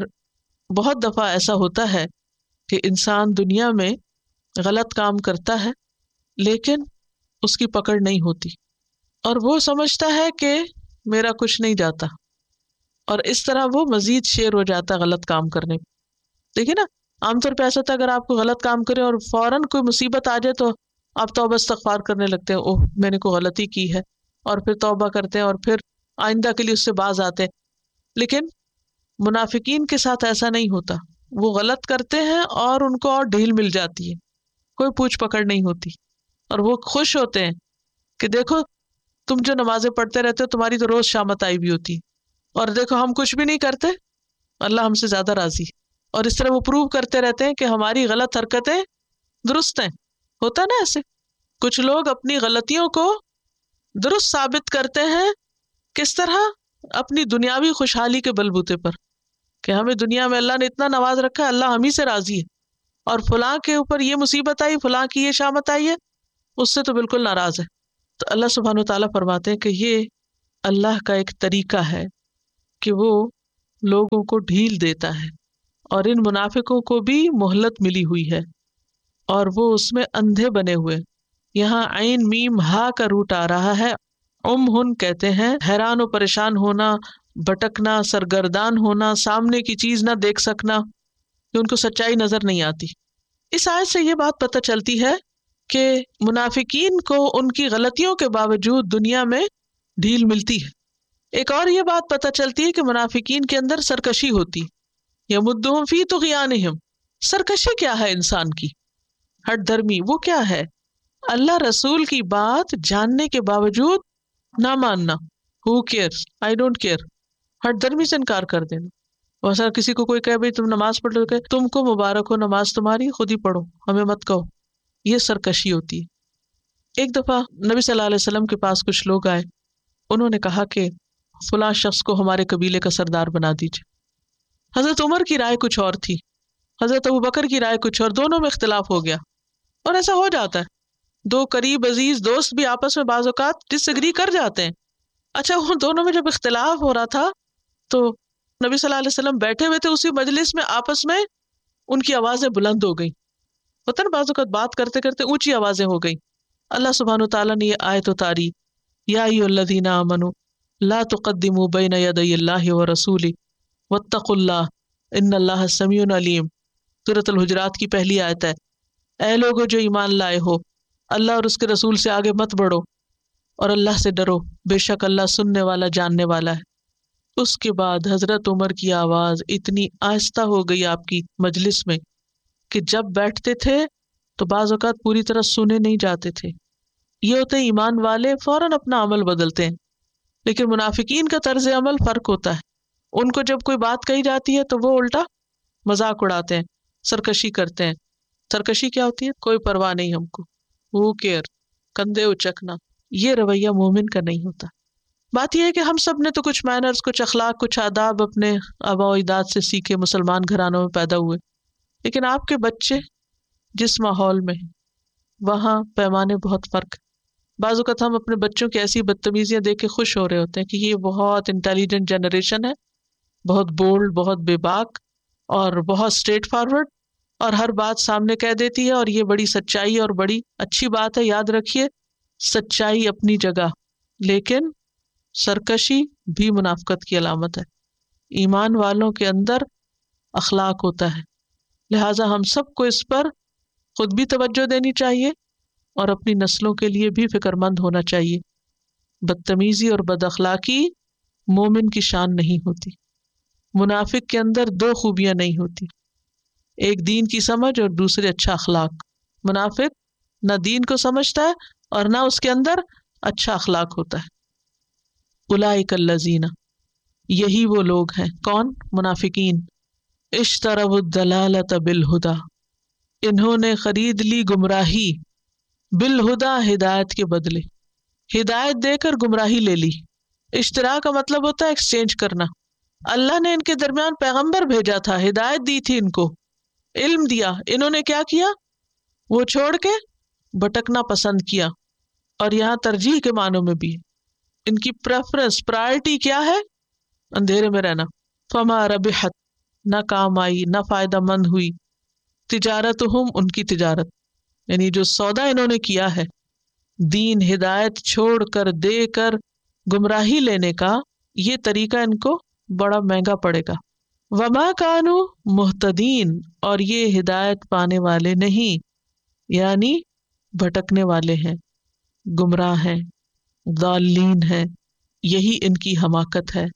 Speaker 15: بہت دفعہ ایسا ہوتا ہے کہ انسان دنیا میں غلط کام کرتا ہے لیکن اس کی پکڑ نہیں ہوتی، اور وہ سمجھتا ہے کہ میرا کچھ نہیں جاتا، اور اس طرح وہ مزید شیر ہو جاتا ہے غلط کام کرنے. دیکھیں نا، عام طور پہ ایسا ہوتا ہے اگر آپ کو غلط کام کرے اور فوراً کوئی مصیبت آ جائے تو آپ توبہ استغفار کرنے لگتے ہیں، اوہ میں نے کوئی غلطی کی ہے، اور پھر توبہ کرتے ہیں اور پھر آئندہ کے لیے اس سے باز آتے ہیں. لیکن منافقین کے ساتھ ایسا نہیں ہوتا، وہ غلط کرتے ہیں اور ان کو اور ڈھیل مل جاتی ہے، کوئی پوچھ پکڑ نہیں ہوتی، اور وہ خوش ہوتے ہیں کہ دیکھو تم جو نمازیں پڑھتے رہتے ہو تمہاری تو روز شامت آئی بھی ہوتی ہے، اور دیکھو ہم کچھ بھی نہیں کرتے، اللہ ہم سے زیادہ راضی ہے. اور اس طرح وہ پروو کرتے رہتے ہیں کہ ہماری غلط حرکتیں درست ہیں. ہوتا نا ایسے کچھ لوگ اپنی غلطیوں کو درست ثابت کرتے ہیں. کس طرح؟ اپنی دنیاوی خوشحالی کے بلبوتے پر، کہ ہمیں دنیا میں اللہ نے اتنا نواز رکھا ہے، اللہ ہم ہی سے راضی ہے، اور فلاں کے اوپر یہ مصیبت آئی، فلاں کی یہ شامت آئی ہے، اس سے تو بالکل ناراض ہے. تو اللہ سبحانہ وتعالیٰ فرماتے ہیں کہ یہ اللہ کا ایک طریقہ ہے کہ وہ لوگوں کو ڈھیل دیتا ہے، اور ان منافقوں کو بھی مہلت ملی ہوئی ہے اور وہ اس میں اندھے بنے ہوئے. یہاں عین میم ہا کا روٹ آ رہا ہے. ام ہن کہتے ہیں حیران و پریشان ہونا، بھٹکنا، سرگردان ہونا، سامنے کی چیز نہ دیکھ سکنا کہ ان کو سچائی نظر نہیں آتی. اس آیت سے یہ بات پتہ چلتی ہے کہ منافقین کو ان کی غلطیوں کے باوجود دنیا میں ڈھیل ملتی ہے. ایک اور یہ بات پتہ چلتی ہے کہ منافقین کے اندر سرکشی ہوتی. یمدہم فی طغیانہم، سرکشی کیا ہے انسان کی؟ ہٹ دھرمی وہ کیا ہے؟ اللہ رسول کی بات جاننے کے باوجود نہ ماننا. ہو کیئرس، آئی ڈونٹ کیئر. ہٹ دھرمی سے انکار کر دینا. ویسا کسی کو کوئی کہے بھائی تم نماز پڑھ لو، کہ تم کو مبارک ہو، نماز تمہاری، خود ہی پڑھو، ہمیں مت کہو. یہ سرکشی ہوتی ہے. ایک دفعہ نبی صلی اللہ علیہ وسلم کے پاس کچھ لوگ آئے. انہوں نے کہا کہ فلاں شخص کو ہمارے قبیلے کا سردار بنا دیجیے. حضرت عمر کی رائے کچھ اور تھی، حضرت ابو بکر کی رائے کچھ اور، دونوں میں اختلاف ہو گیا. اور ایسا ہو جاتا ہے، دو قریب عزیز دوست بھی آپس میں بعض اوقات ڈس ایگری کر جاتے ہیں. اچھا وہ دونوں میں جب اختلاف ہو رہا تھا تو نبی صلی اللہ علیہ وسلم بیٹھے ہوئے تھے اسی مجلس میں، آپس میں ان کی آوازیں بلند ہو گئیں. ہوتا نا بعض اوقات بات کرتے کرتے اونچی آوازیں ہو گئیں. اللہ سبحانہ وتعالیٰ نے یہ آیت اتاری، یا ایھا الذین آمنوا لا تقدموا بین یدی اللہ ورسولہ واتقوا اللہ ان اللہ سمیع علیم. سورۃ الحجرات کی پہلی آیت ہے. اے لوگو جو ایمان لائے ہو، اللہ اور اس کے رسول سے آگے مت بڑھو اور اللہ سے ڈرو، بے شک اللہ سننے والا جاننے والا ہے. اس کے بعد حضرت عمر کی آواز اتنی آہستہ ہو گئی آپ کی مجلس میں کہ جب بیٹھتے تھے تو بعض اوقات پوری طرح سنے نہیں جاتے تھے. یہ ہوتے ہیں ایمان والے فوراً اپنا عمل بدلتے ہیں، لیکن منافقین کا طرز عمل فرق ہوتا ہے. ان کو جب کوئی بات کہی جاتی ہے تو وہ الٹا مذاق اڑاتے ہیں، سرکشی کرتے ہیں. سرکشی کیا ہوتی ہے؟ کوئی پرواہ نہیں ہم کو، ہو کیئر، کندھے اچکنا. یہ رویہ مومن کا نہیں ہوتا. بات یہ ہے کہ ہم سب نے تو کچھ مینرز، کچھ اخلاق، کچھ آداب اپنے آباء و اجداد سے سیکھے، مسلمان گھرانوں میں پیدا ہوئے. لیکن آپ کے بچے جس ماحول میں ہیں وہاں پیمانے بہت فرق ہے. بعض اوقات ہم اپنے بچوں کی ایسی بدتمیزیاں دیکھ کے خوش ہو رہے ہوتے ہیں کہ یہ بہت انٹیلیجنٹ جنریشن ہے، بہت بولڈ، بہت بے باک اور بہت اسٹریٹ فارورڈ، اور ہر بات سامنے کہہ دیتی ہے، اور یہ بڑی سچائی اور بڑی اچھی بات ہے. یاد رکھیے سچائی اپنی جگہ، لیکن سرکشی بھی منافقت کی علامت ہے. ایمان والوں کے اندر اخلاق ہوتا ہے، لہٰذا ہم سب کو اس پر خود بھی توجہ دینی چاہیے اور اپنی نسلوں کے لیے بھی فکر مند ہونا چاہیے. بدتمیزی اور بد اخلاقی مومن کی شان نہیں ہوتی. منافق کے اندر دو خوبیاں نہیں ہوتی، ایک دین کی سمجھ اور دوسرے اچھا اخلاق. منافق نہ دین کو سمجھتا ہے اور نہ اس کے اندر اچھا اخلاق ہوتا ہے. اولئک الذین، یہی وہ لوگ ہیں. کون؟ منافقین. اشتروا الضلالۃ بالہدی، انہوں نے خرید لی گمراہی، بالہدی، ہدایت کے بدلے. ہدایت دے کر گمراہی لے لی. اشترا کا مطلب ہوتا ہے ایکسچینج کرنا. اللہ نے ان کے درمیان پیغمبر بھیجا تھا، ہدایت دی تھی، ان کو علم دیا، انہوں نے کیا کیا؟ وہ چھوڑ کے بھٹکنا پسند کیا. اور یہاں ترجیح کے معنوں میں بھی ان کی پریفرنس، پرائرٹی کیا ہے؟ اندھیرے میں رہنا. فما ربحت، نہ کام آئی، نہ فائدہ مند ہوئی. تجارتہم، ان کی تجارت، یعنی جو سودا انہوں نے کیا ہے دین ہدایت چھوڑ کر، دے کر گمراہی لینے کا، یہ طریقہ ان کو بڑا مہنگا پڑے گا. وما کانوا مہتدین، اور یہ ہدایت پانے والے نہیں، یعنی بھٹکنے والے ہیں، گمراہ ہیں، ضالین ہیں. یہی ان کی حماقت ہے.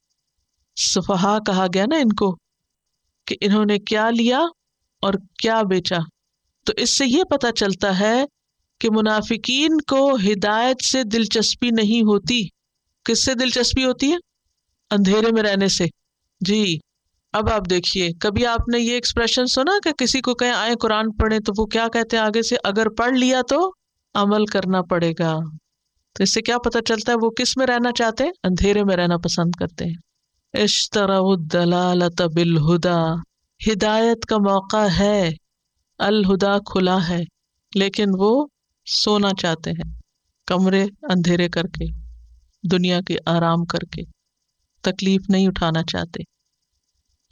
Speaker 15: سفہا کہا گیا نا ان کو کہ انہوں نے کیا لیا اور کیا بیچا. تو اس سے یہ پتہ چلتا ہے کہ منافقین کو ہدایت سے دلچسپی نہیں ہوتی. کس سے دلچسپی ہوتی ہے؟ اندھیرے میں رہنے سے. جی اب آپ دیکھیے، کبھی آپ نے یہ ایکسپریشن سنا کہ کسی کو کہیں آئے قرآن پڑھیں تو وہ کیا کہتے ہیں آگے سے؟ اگر پڑھ لیا تو عمل کرنا پڑے گا. تو اس سے کیا پتہ چلتا ہے وہ کس میں رہنا چاہتے ہیں؟ اندھیرے میں رہنا پسند کرتے ہیں. اشتروا الضلالۃ بالہدی، ہدایت کا موقع ہے، الہدا کھلا ہے، لیکن وہ سونا چاہتے ہیں. کمرے اندھیرے کر کے، دنیا کے آرام کر کے، تکلیف نہیں اٹھانا چاہتے،